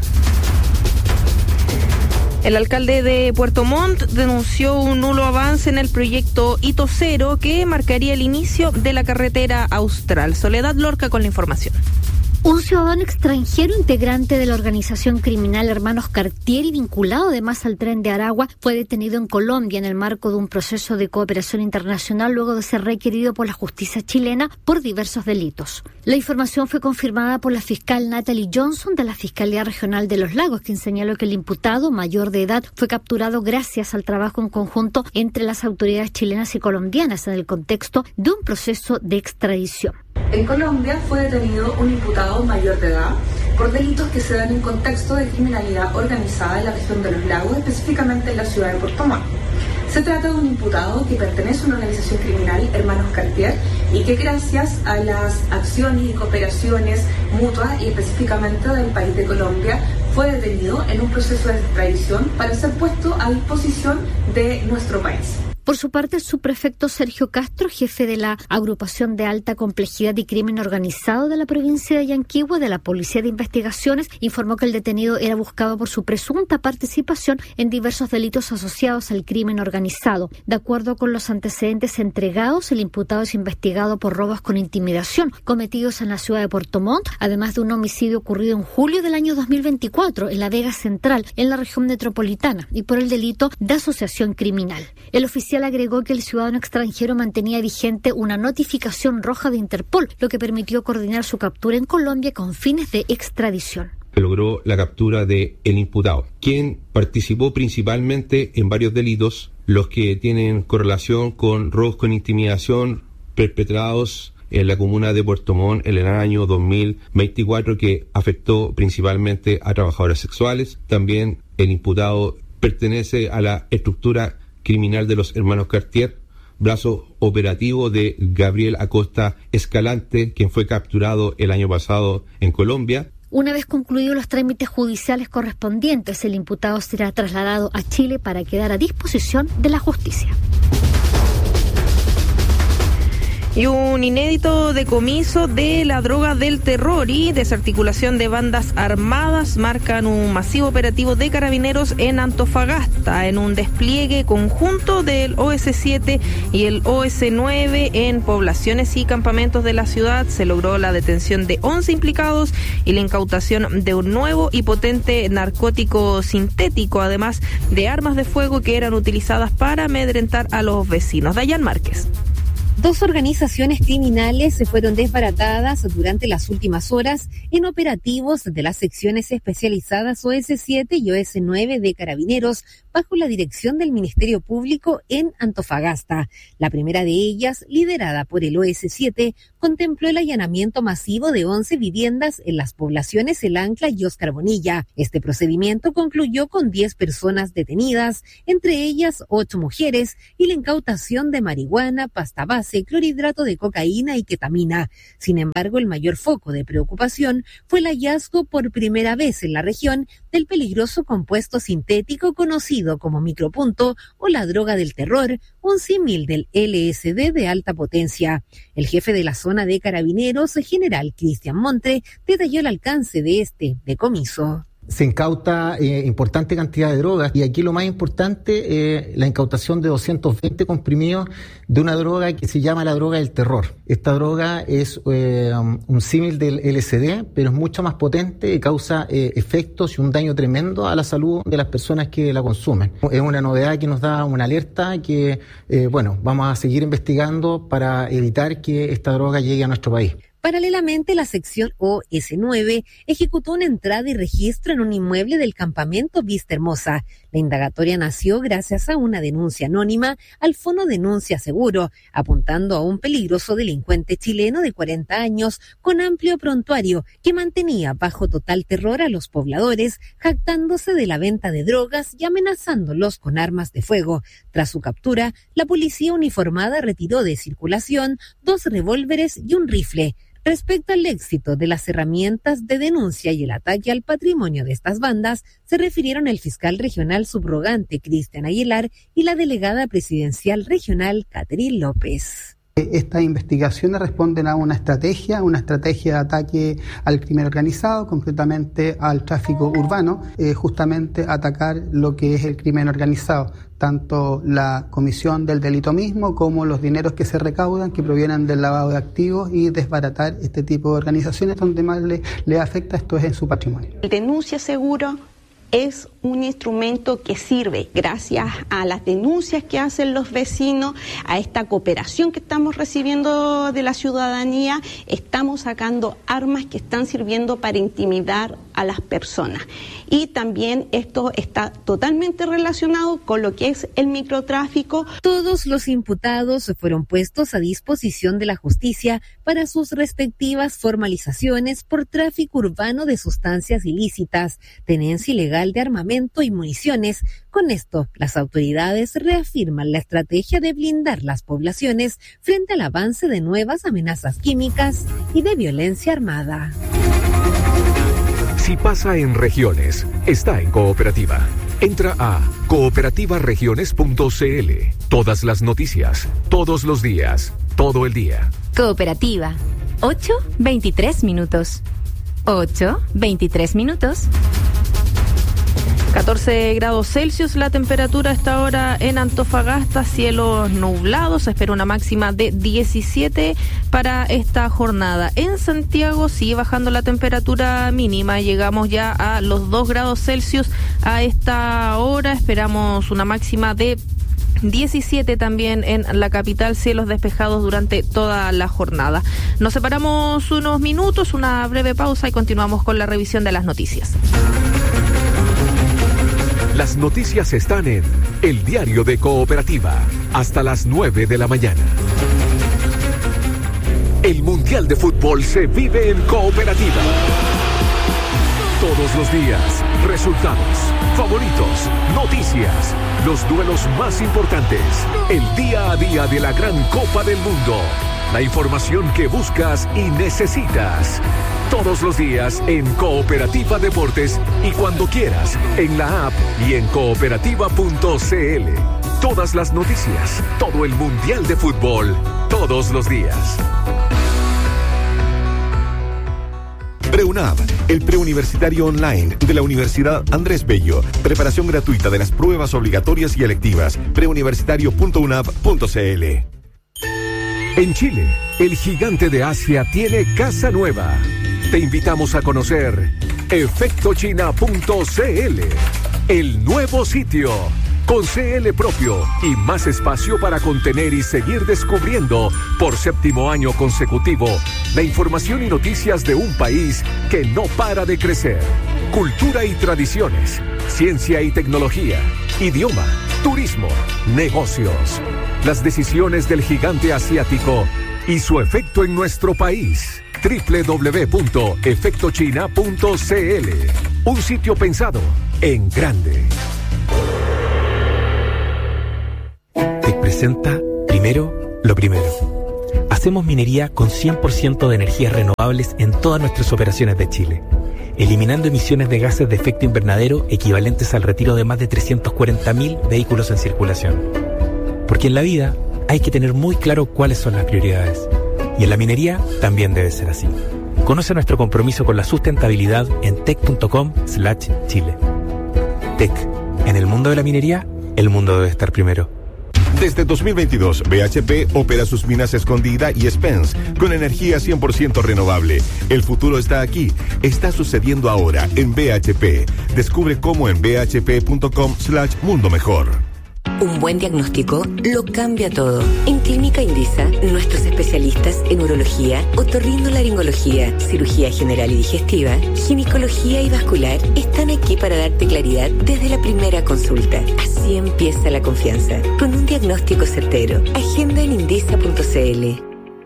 Speaker 9: El alcalde de Puerto Montt denunció un nulo avance en el proyecto Hito Cero que marcaría el inicio de la carretera austral. Soledad Lorca con la información.
Speaker 23: Un ciudadano extranjero integrante de la organización criminal Hermanos Cartier y vinculado además al Tren de Aragua fue detenido en Colombia en el marco de un proceso de cooperación internacional luego de ser requerido por la justicia chilena por diversos delitos. La información fue confirmada por la fiscal Natalie Johnson de la Fiscalía Regional de Los Lagos, quien señaló que el imputado mayor de edad fue capturado gracias al trabajo en conjunto entre las autoridades chilenas y colombianas en el contexto de un proceso de extradición.
Speaker 24: En Colombia fue detenido un imputado mayor de edad por delitos que se dan en contexto de criminalidad organizada en la región de Los Lagos, específicamente en la ciudad de Puerto Montt. Se trata de un imputado que pertenece a una organización criminal, Hermanos Cartier, y que gracias a las acciones y cooperaciones mutuas y específicamente del país de Colombia fue detenido en un proceso de extradición para ser puesto a disposición de nuestro país.
Speaker 23: Por su parte, el subprefecto Sergio Castro, jefe de la Agrupación de Alta Complejidad y Crimen Organizado de la provincia de Yanquihue de la Policía de Investigaciones, informó que el detenido era buscado por su presunta participación en diversos delitos asociados al crimen organizado. De acuerdo con los antecedentes entregados, el imputado es investigado por robos con intimidación cometidos en la ciudad de Puerto Montt, además de un homicidio ocurrido en julio del año dos mil veinticuatro en la Vega Central, en la región metropolitana, y por el delito de asociación criminal. El oficial agregó que el ciudadano extranjero mantenía vigente una notificación roja de Interpol, lo que permitió coordinar su captura en Colombia con fines de extradición.
Speaker 25: Logró la captura de el imputado, quien participó principalmente en varios delitos, los que tienen correlación con robos con intimidación perpetrados en la comuna de Puerto Montt en el año dos mil veinticuatro, que afectó principalmente a trabajadoras sexuales. También el imputado pertenece a la estructura criminal de los Hermanos Cartier, brazo operativo de Gabriel Acosta Escalante, quien fue capturado el año pasado en Colombia.
Speaker 23: Una vez concluidos los trámites judiciales correspondientes, el imputado será trasladado a Chile para quedar a disposición de la justicia.
Speaker 9: Y un inédito decomiso de la droga del terror y desarticulación de bandas armadas marcan un masivo operativo de carabineros en Antofagasta, en un despliegue conjunto del O S siete y el O S nueve en poblaciones y campamentos de la ciudad. Se logró la detención de once implicados y la incautación de un nuevo y potente narcótico sintético, además de armas de fuego que eran utilizadas para amedrentar a los vecinos. Dayan Márquez.
Speaker 1: Dos organizaciones criminales se fueron desbaratadas durante las últimas horas en operativos de las secciones especializadas O S siete y O S nueve de Carabineros bajo la dirección del Ministerio Público en Antofagasta. La primera de ellas, liderada por el O S siete, contempló el allanamiento masivo de once viviendas en las poblaciones El Ancla y Oscar Bonilla. Este procedimiento concluyó con diez personas detenidas, entre ellas ocho mujeres, y la incautación de marihuana, pasta base, clorhidrato de cocaína y ketamina. Sin embargo, el mayor foco de preocupación fue el hallazgo por primera vez en la región del peligroso compuesto sintético conocido como micropunto o la droga del terror, un símil del L S D de alta potencia. El jefe de la zona de Carabineros, el general Cristian Montre, detalló el alcance de este decomiso.
Speaker 2: Se incauta eh, importante cantidad de drogas y aquí lo más importante, eh, la incautación de doscientos veinte comprimidos de una droga que se llama la droga del terror. Esta droga es eh, un símil del L S D, pero es mucho más potente y causa eh, efectos y un daño tremendo a la salud de las personas que la consumen. Es una novedad que nos da una alerta que, eh, bueno, vamos a seguir investigando para evitar que esta droga llegue a nuestro país.
Speaker 1: Paralelamente, la sección O S nueve ejecutó una entrada y registro en un inmueble del campamento Vista Hermosa. La indagatoria nació gracias a una denuncia anónima al Fono Denuncia Seguro, apuntando a un peligroso delincuente chileno de cuarenta años con amplio prontuario que mantenía bajo total terror a los pobladores, jactándose de la venta de drogas y amenazándolos con armas de fuego. Tras su captura, la policía uniformada retiró de circulación dos revólveres y un rifle. Respecto al éxito de las herramientas de denuncia y el ataque al patrimonio de estas bandas, se refirieron el fiscal regional subrogante Cristian Aguilar y la delegada presidencial regional Catherine López.
Speaker 3: Estas investigaciones responden a una estrategia, una estrategia de ataque al crimen organizado, concretamente al tráfico urbano, eh, justamente atacar lo que es el crimen organizado, tanto la comisión del delito mismo como los dineros que se recaudan, que provienen del lavado de activos, y desbaratar este tipo de organizaciones donde más le, le afecta esto es en su patrimonio.
Speaker 4: El denuncia seguro es un instrumento que sirve gracias a las denuncias que hacen los vecinos, a esta cooperación que estamos recibiendo de la ciudadanía. Estamos sacando armas que están sirviendo para intimidar a las personas. Y también esto está totalmente relacionado con lo que es el microtráfico.
Speaker 1: Todos los imputados fueron puestos a disposición de la justicia para sus respectivas formalizaciones por tráfico urbano de sustancias ilícitas, tenencia ilegal de armamento y municiones. Con esto, las autoridades reafirman la estrategia de blindar las poblaciones frente al avance de nuevas amenazas químicas y de violencia armada.
Speaker 5: Si pasa en regiones, está en Cooperativa. Entra a cooperativa regiones punto c l. Todas las noticias, todos los días, todo el día.
Speaker 20: Cooperativa. ocho veintitrés minutos. ocho veintitrés minutos.
Speaker 9: catorce grados Celsius la temperatura a esta hora en Antofagasta, cielos nublados, se espera una máxima de diecisiete para esta jornada. En Santiago sigue bajando la temperatura mínima, llegamos ya a los dos grados Celsius a esta hora, esperamos una máxima de diecisiete también en la capital, cielos despejados durante toda la jornada. Nos separamos unos minutos, una breve pausa y continuamos con la revisión de las noticias.
Speaker 5: Las noticias están en El Diario de Cooperativa, hasta las nueve de la mañana. El Mundial de Fútbol se vive en Cooperativa. Todos los días, resultados, favoritos, noticias, los duelos más importantes, el día a día de la gran Copa del Mundo. La información que buscas y necesitas. Todos los días en Cooperativa Deportes y cuando quieras en la app y en cooperativa punto c l. Todas las noticias, todo el Mundial de Fútbol, todos los días.
Speaker 8: PreUNAV, el preuniversitario online de la Universidad Andrés Bello. Preparación gratuita de las pruebas obligatorias y electivas. preuniversitario punto u n a v punto c l.
Speaker 5: En Chile, el gigante de Asia tiene casa nueva. Te invitamos a conocer efecto china punto c l, el nuevo sitio, con C L propio y más espacio para contener y seguir descubriendo por séptimo año consecutivo la información y noticias de un país que no para de crecer. Cultura y tradiciones, ciencia y tecnología, idioma, turismo, negocios. Las decisiones del gigante asiático y su efecto en nuestro país. doble u doble u doble u punto efecto china punto c l. Un sitio pensado en grande.
Speaker 10: Te presenta primero lo primero. Hacemos minería con cien por ciento de energías renovables en todas nuestras operaciones de Chile, eliminando emisiones de gases de efecto invernadero equivalentes al retiro de más de trescientos cuarenta mil vehículos en circulación. Porque en la vida hay que tener muy claro cuáles son las prioridades. Y en la minería también debe ser así. Conoce nuestro compromiso con la sustentabilidad en tec punto com slash chile. Tec, en el mundo de la minería, el mundo debe estar primero.
Speaker 8: Desde dos mil veintidós, B H P opera sus minas Escondida y Spence con energía cien por ciento renovable. El futuro está aquí. Está sucediendo ahora en B H P. Descubre cómo en b h p punto com slash mundo mejor.
Speaker 11: Un buen diagnóstico lo cambia todo. En Clínica Indisa, nuestros especialistas en urología, otorrinolaringología, cirugía general y digestiva, ginecología y vascular están aquí para darte claridad desde la primera consulta. Así empieza la confianza, con un diagnóstico certero. Agenda en indisa punto c l.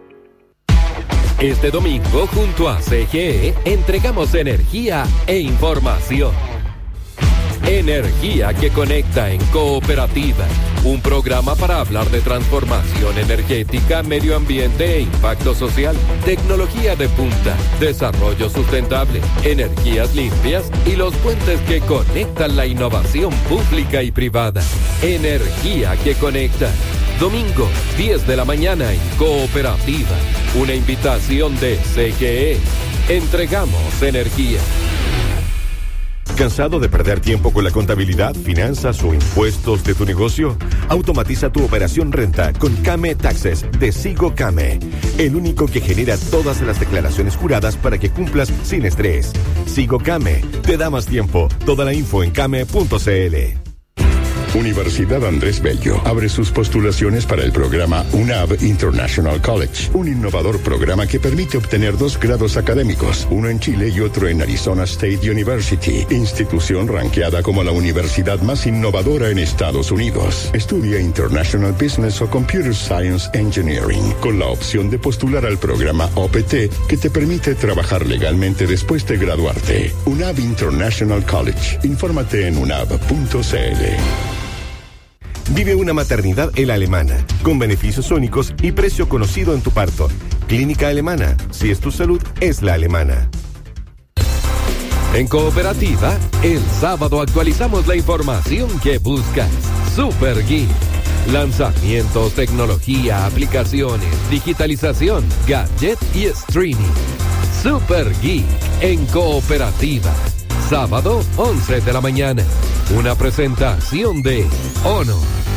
Speaker 6: Este domingo, junto a C G E, entregamos energía e información. Energía que conecta en Cooperativa, un programa para hablar de transformación energética, medio ambiente e impacto social, tecnología de punta, desarrollo sustentable, energías limpias y los puentes que conectan la innovación pública y privada. Energía que conecta. Domingo, diez de la mañana en Cooperativa. Una invitación de C G E. Entregamos energía.
Speaker 8: ¿Cansado de perder tiempo con la contabilidad, finanzas o impuestos de tu negocio? Automatiza tu operación renta con Came Taxes de Sigo Came, el único que genera todas las declaraciones juradas para que cumplas sin estrés. Sigo Came, te da más tiempo. Toda la info en came punto c l.
Speaker 12: Universidad Andrés Bello abre sus postulaciones para el programa UNAV International College, un innovador programa que permite obtener dos grados académicos, uno en Chile y otro en Arizona State University, institución ranqueada como la universidad más innovadora en Estados Unidos. Estudia International Business o Computer Science Engineering, con la opción de postular al programa O P T, que te permite trabajar legalmente después de graduarte. UNAV International College. Infórmate en unav punto c l.
Speaker 8: Vive una maternidad en la Alemana, con beneficios únicos y precio conocido en tu parto. Clínica Alemana, si es tu salud, es la alemana.
Speaker 6: En Cooperativa, el sábado actualizamos la información que buscas. Super Geek. Lanzamientos, tecnología, aplicaciones, digitalización, gadget y streaming. Super Geek en Cooperativa. Sábado, once de la mañana. Una presentación de Honor.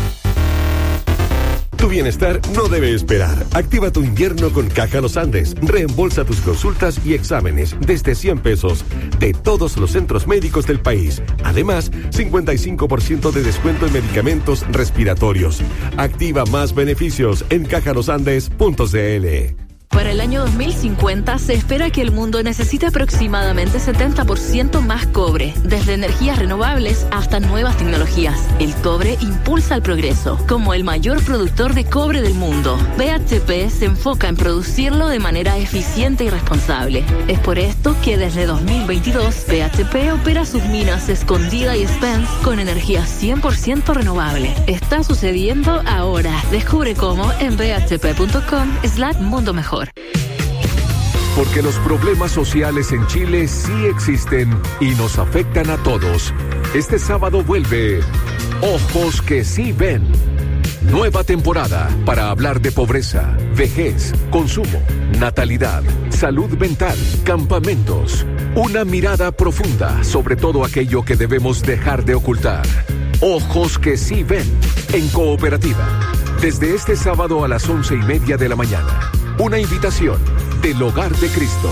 Speaker 8: Tu bienestar no debe esperar. Activa tu invierno con Caja Los Andes. Reembolsa tus consultas y exámenes desde cien pesos de todos los centros médicos del país. Además, cincuenta y cinco por ciento de descuento en medicamentos respiratorios. Activa más beneficios en caja los andes punto c l.
Speaker 7: Para el año dos mil cincuenta se espera que el mundo necesite aproximadamente setenta por ciento más cobre, desde energías renovables hasta nuevas tecnologías. El cobre impulsa el progreso. Como el mayor productor de cobre del mundo, B H P se enfoca en producirlo de manera eficiente y responsable. Es por esto que desde dos mil veintidós B H P opera sus minas Escondida y Spence con energía cien por ciento renovable. Está sucediendo ahora. Descubre cómo en b h p punto com slash mundo mejor.
Speaker 5: Porque los problemas sociales en Chile sí existen y nos afectan a todos. Este sábado vuelve Ojos que sí ven. Nueva temporada para hablar de pobreza, vejez, consumo, natalidad, salud mental, campamentos. Una mirada profunda sobre todo aquello que debemos dejar de ocultar. Ojos que sí ven en Cooperativa. Desde este sábado a las once y media de la mañana. Una invitación del Hogar de Cristo.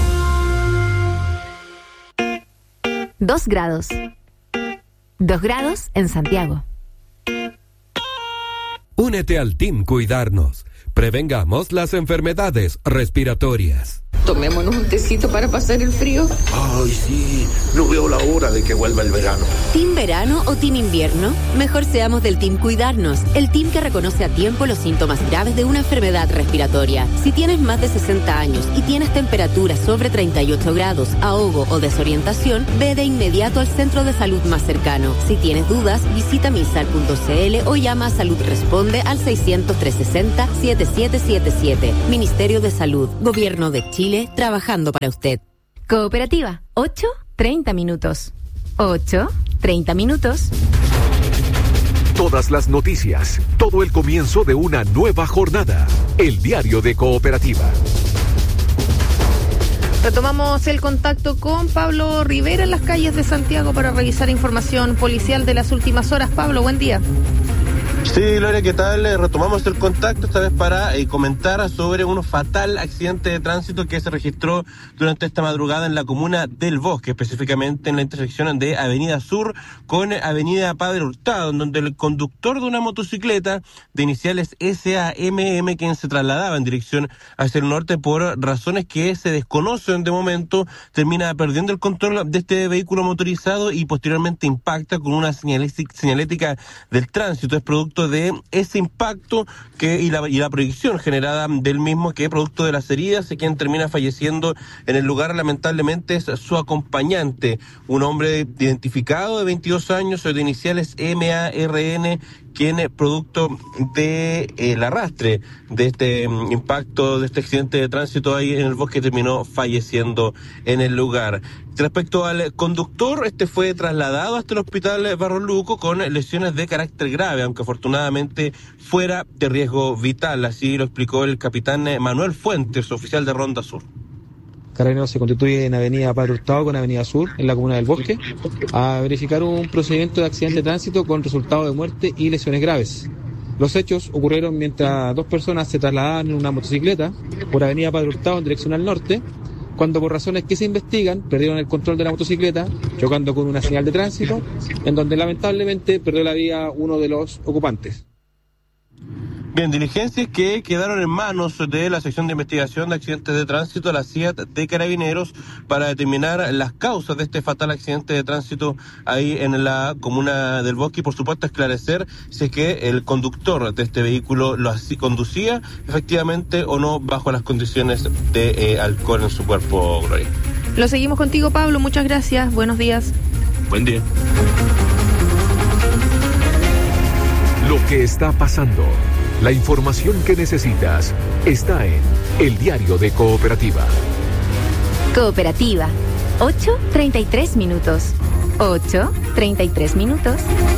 Speaker 14: Dos grados. Dos grados en Santiago.
Speaker 6: Únete al Team Cuidarnos. Prevengamos las enfermedades respiratorias.
Speaker 15: Tomémonos un tecito para pasar el frío.
Speaker 16: Ay, sí, no veo la hora de que vuelva el verano.
Speaker 11: ¿Team verano o team invierno? Mejor seamos del Team Cuidarnos, el team que reconoce a tiempo los síntomas graves de una enfermedad respiratoria. Si tienes más de sesenta años y tienes temperatura sobre treinta y ocho grados, ahogo o desorientación, ve de inmediato al centro de salud más cercano. Si tienes dudas, visita misal punto c l o llama a Salud Responde al seiscientos, trescientos sesenta, setenta y siete setenta y siete. Ministerio de Salud, Gobierno de Chile. Trabajando para usted.
Speaker 14: Cooperativa, ocho, treinta minutos. ocho, treinta minutos.
Speaker 5: Todas las noticias, todo el comienzo de una nueva jornada. El diario de Cooperativa.
Speaker 9: Retomamos el contacto con Pablo Rivera en las calles de Santiago para revisar información policial de las últimas horas. Pablo, buen día.
Speaker 17: Sí, Gloria, ¿qué tal? Retomamos el contacto esta vez para eh, comentar sobre un fatal accidente de tránsito que se registró durante esta madrugada en la comuna del Bosque, específicamente en la intersección de Avenida Sur con Avenida Padre Hurtado, en donde el conductor de una motocicleta de iniciales S A M M, quien se trasladaba en dirección hacia el norte por razones que se desconocen de momento, termina perdiendo el control de este vehículo motorizado y posteriormente impacta con una señalética del tránsito. Es producto de ese impacto que y la, y la proyección generada del mismo, que producto de las heridas, quien termina falleciendo en el lugar lamentablemente es su acompañante, un hombre identificado de veintidós años, de iniciales M A R N, quien producto de eh, el arrastre de este um, impacto, de este accidente de tránsito ahí en el Bosque, terminó falleciendo en el lugar. Respecto al conductor, este fue trasladado hasta el hospital Barros Luco con lesiones de carácter grave, aunque afortunadamente fuera de riesgo vital, así lo explicó el capitán Manuel Fuentes, oficial de Ronda Sur.
Speaker 18: Carabineros se constituye en Avenida Padre Hurtado con Avenida Sur, en la comuna del Bosque, a verificar un procedimiento de accidente de tránsito con resultado de muerte y lesiones graves. Los hechos ocurrieron mientras dos personas se trasladaban en una motocicleta por Avenida Padre Hurtado en dirección al norte, cuando por razones que se investigan perdieron el control de la motocicleta, chocando con una señal de tránsito, en donde lamentablemente perdió la vida uno de los ocupantes.
Speaker 17: Bien, diligencias que quedaron en manos de la sección de investigación de accidentes de tránsito, la C I A T de Carabineros, para determinar las causas de este fatal accidente de tránsito ahí en la comuna del Bosque y, por supuesto, esclarecer si es que el conductor de este vehículo lo así conducía efectivamente o no bajo las condiciones de eh, alcohol en su cuerpo, Gloria.
Speaker 9: Lo seguimos contigo, Pablo. Muchas gracias. Buenos días.
Speaker 17: Buen día.
Speaker 5: Lo que está pasando. La información que necesitas está en El Diario de Cooperativa.
Speaker 14: Cooperativa, ocho, treinta y tres minutos. ocho, treinta y tres minutos.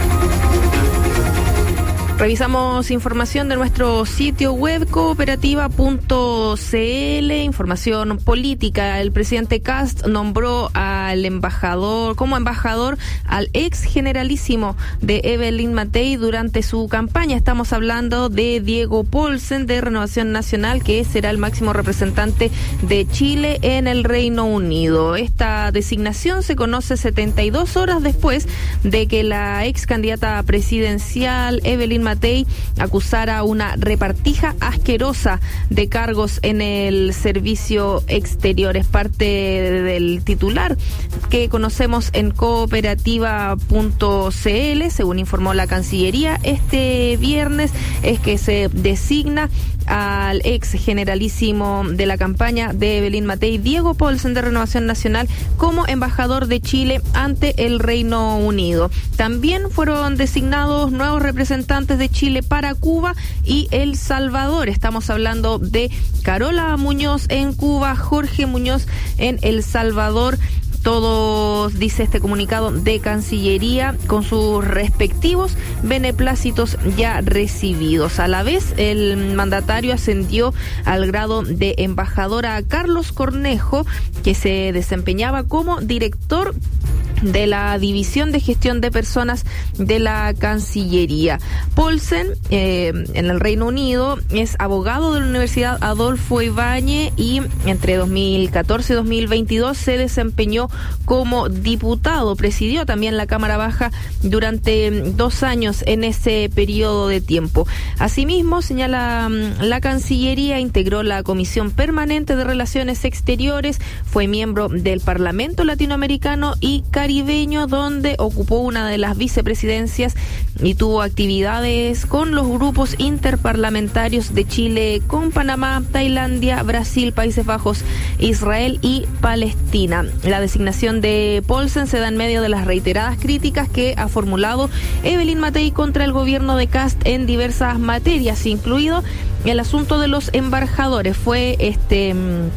Speaker 9: Revisamos información de nuestro sitio web cooperativa punto c l, información política. El presidente Kast nombró al embajador, como embajador, al ex generalísimo de Evelyn Matei durante su campaña. Estamos hablando de Diego Paulsen, de Renovación Nacional, que será el máximo representante de Chile en el Reino Unido. Esta designación se conoce setenta y dos horas después de que la ex candidata presidencial Evelyn Matei Matei acusara una repartija asquerosa de cargos en el servicio exterior. Es parte del titular que conocemos en cooperativa punto c l. Según informó la Cancillería, este viernes es que se designa al ex generalísimo de la campaña de Evelyn Matei, Diego Paulsen, de Renovación Nacional, como embajador de Chile ante el Reino Unido. También fueron designados nuevos representantes de Chile para Cuba y El Salvador. Estamos hablando de Carola Muñoz en Cuba, Jorge Muñoz en El Salvador. Todos, dice este comunicado de Cancillería, con sus respectivos beneplácitos ya recibidos. A la vez, el mandatario ascendió al grado de embajador a Carlos Cornejo, que se desempeñaba como director de la División de Gestión de Personas de la Cancillería. Paulsen, eh, en el Reino Unido, es abogado de la Universidad Adolfo Ibáñez y entre dos mil catorce y dos mil veintidós se desempeñó como diputado. Presidió también la Cámara Baja durante dos años en ese periodo de tiempo. Asimismo, señala la Cancillería, integró la Comisión Permanente de Relaciones Exteriores, fue miembro del Parlamento Latinoamericano y Caribeño, donde ocupó una de las vicepresidencias y tuvo actividades con los grupos interparlamentarios de Chile con Panamá, Tailandia, Brasil, Países Bajos, Israel y Palestina. La designación de Paulsen se da en medio de las reiteradas críticas que ha formulado Evelyn Matei contra el gobierno de Kast en diversas materias, incluido el asunto de los embajadores. Fue este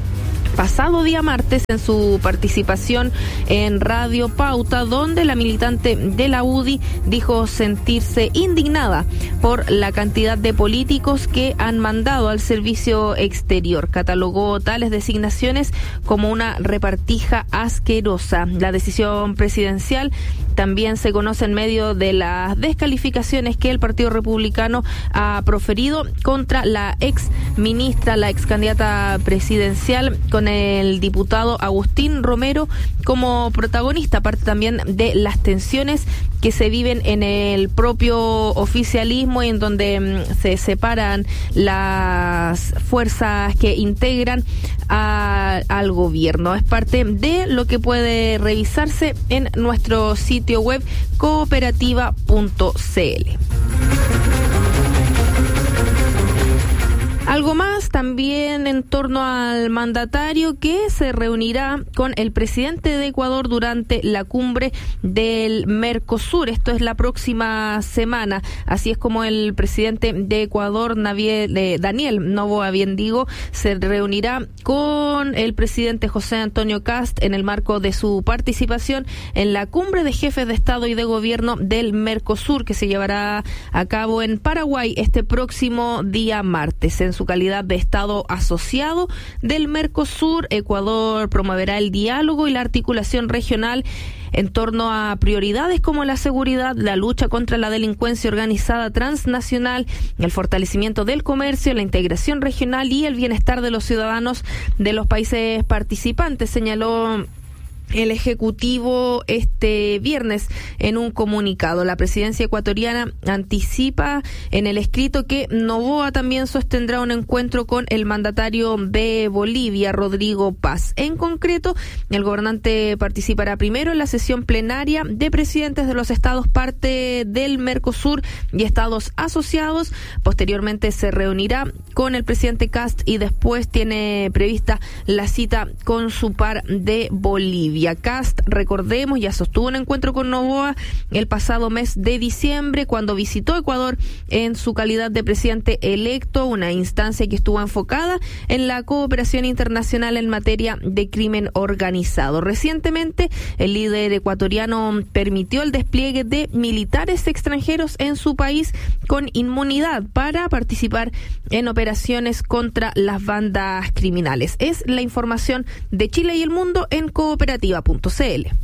Speaker 9: pasado día martes en su participación en Radio Pauta, donde la militante de la U D I dijo sentirse indignada por la cantidad de políticos que han mandado al servicio exterior. Catalogó tales designaciones como una repartija asquerosa. La decisión presidencial también se conoce en medio de las descalificaciones que el Partido Republicano ha proferido contra la ex ministra, la ex candidata presidencial, con el diputado Agustín Romero como protagonista, aparte también de las tensiones que se viven en el propio oficialismo y en donde mm, se separan las fuerzas que integran a, al gobierno. Es parte de lo que puede revisarse en nuestro sitio web cooperativa punto c l. Algo más también en torno al mandatario, que se reunirá con el presidente de Ecuador durante la cumbre del Mercosur. Esto es la próxima semana. Así es como el presidente de Ecuador, Naviel, Daniel Noboa Biendigo, se reunirá con el presidente José Antonio Kast en el marco de su participación en la cumbre de jefes de Estado y de Gobierno del Mercosur, que se llevará a cabo en Paraguay este próximo día martes. En su calidad de Estado asociado del Mercosur, Ecuador promoverá el diálogo y la articulación regional en torno a prioridades como la seguridad, la lucha contra la delincuencia organizada transnacional, el fortalecimiento del comercio, la integración regional y el bienestar de los ciudadanos de los países participantes, señaló el Ejecutivo este viernes en un comunicado. La presidencia ecuatoriana anticipa en el escrito que Noboa también sostendrá un encuentro con el mandatario de Bolivia, Rodrigo Paz. En concreto, el gobernante participará primero en la sesión plenaria de presidentes de los estados parte del Mercosur y estados asociados. Posteriormente se reunirá con el presidente Kast y después tiene prevista la cita con su par de Bolivia. Kast, recordemos, ya sostuvo un encuentro con Noboa el pasado mes de diciembre cuando visitó Ecuador en su calidad de presidente electo, una instancia que estuvo enfocada en la cooperación internacional en materia de crimen organizado. Recientemente, el líder ecuatoriano permitió el despliegue de militares extranjeros en su país con inmunidad para participar en operaciones contra las bandas criminales. Es la información de Chile y el mundo en cooperativa punto c l.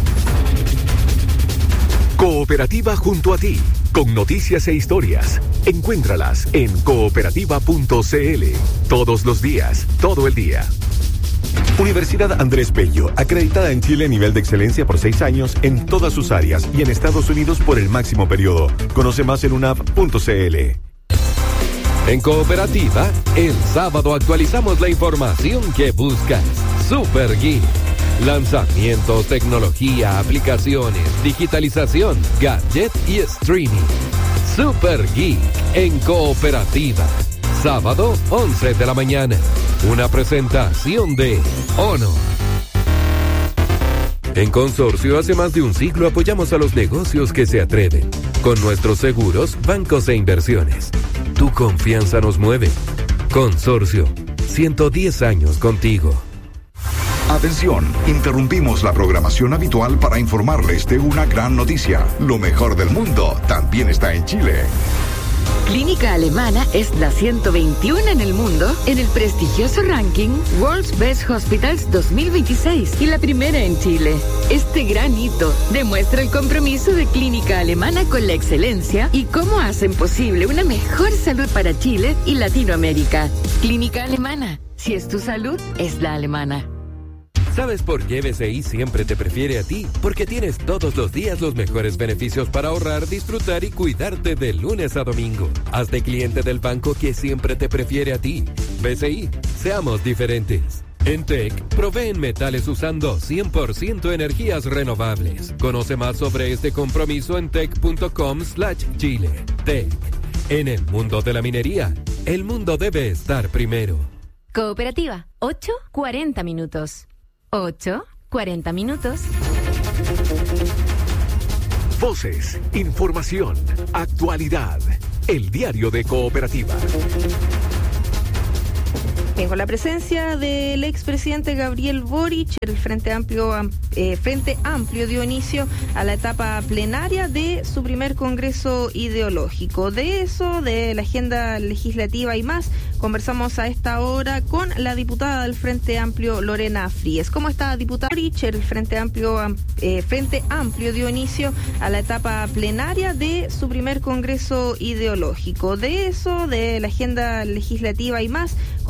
Speaker 5: Cooperativa junto a ti, con noticias e historias. Encuéntralas en cooperativa punto c l. Todos los días, todo el día.
Speaker 8: Universidad Andrés Bello, acreditada en Chile a nivel de excelencia por seis años en todas sus áreas y en Estados Unidos por el máximo periodo. Conoce más en unap punto cl.
Speaker 6: En Cooperativa, el sábado actualizamos la información que buscas. Super Geek. Lanzamientos, tecnología, aplicaciones, digitalización, gadget y streaming. Super Geek en Cooperativa. Sábado, once de la mañana. Una presentación de Honor. En Consorcio, hace más de un siglo apoyamos a los negocios que se atreven. Con nuestros seguros, bancos e inversiones. Tu confianza nos mueve. Consorcio, ciento diez años contigo.
Speaker 13: Atención, interrumpimos la programación habitual para informarles de una gran noticia. Lo mejor del mundo también está en Chile.
Speaker 19: Clínica Alemana es la ciento veintiuno en el mundo en el prestigioso ranking World's Best Hospitals dos mil veintiséis y la primera en Chile. Este gran hito demuestra el compromiso de Clínica Alemana con la excelencia y cómo hacen posible una mejor salud para Chile y Latinoamérica. Clínica Alemana, si es tu salud, es la alemana.
Speaker 6: ¿Sabes por qué B C I siempre te prefiere a ti? Porque tienes todos los días los mejores beneficios para ahorrar, disfrutar y cuidarte de lunes a domingo. Hazte cliente del banco que siempre te prefiere a ti. B C I, seamos diferentes. En T E C, proveen metales usando cien por ciento energías renovables. Conoce más sobre este compromiso en tec punto com slash chile. T E C, en el mundo de la minería, el mundo debe estar primero.
Speaker 14: Cooperativa, ocho cuarenta minutos. ocho cuarenta minutos.
Speaker 5: Voces, información, actualidad. El diario de Cooperativa.
Speaker 9: Bien, con la presencia del expresidente Gabriel Boric, el Frente Amplio, eh, Frente Amplio dio inicio a la etapa plenaria de su primer congreso ideológico. De eso, de la agenda legislativa y más, conversamos a esta hora con la diputada del Frente Amplio, Lorena Fríes. ¿Cómo está, diputada Boric? El Frente Amplio, eh, Frente Amplio dio inicio a la etapa plenaria de su primer congreso ideológico. De eso, de la agenda legislativa y más,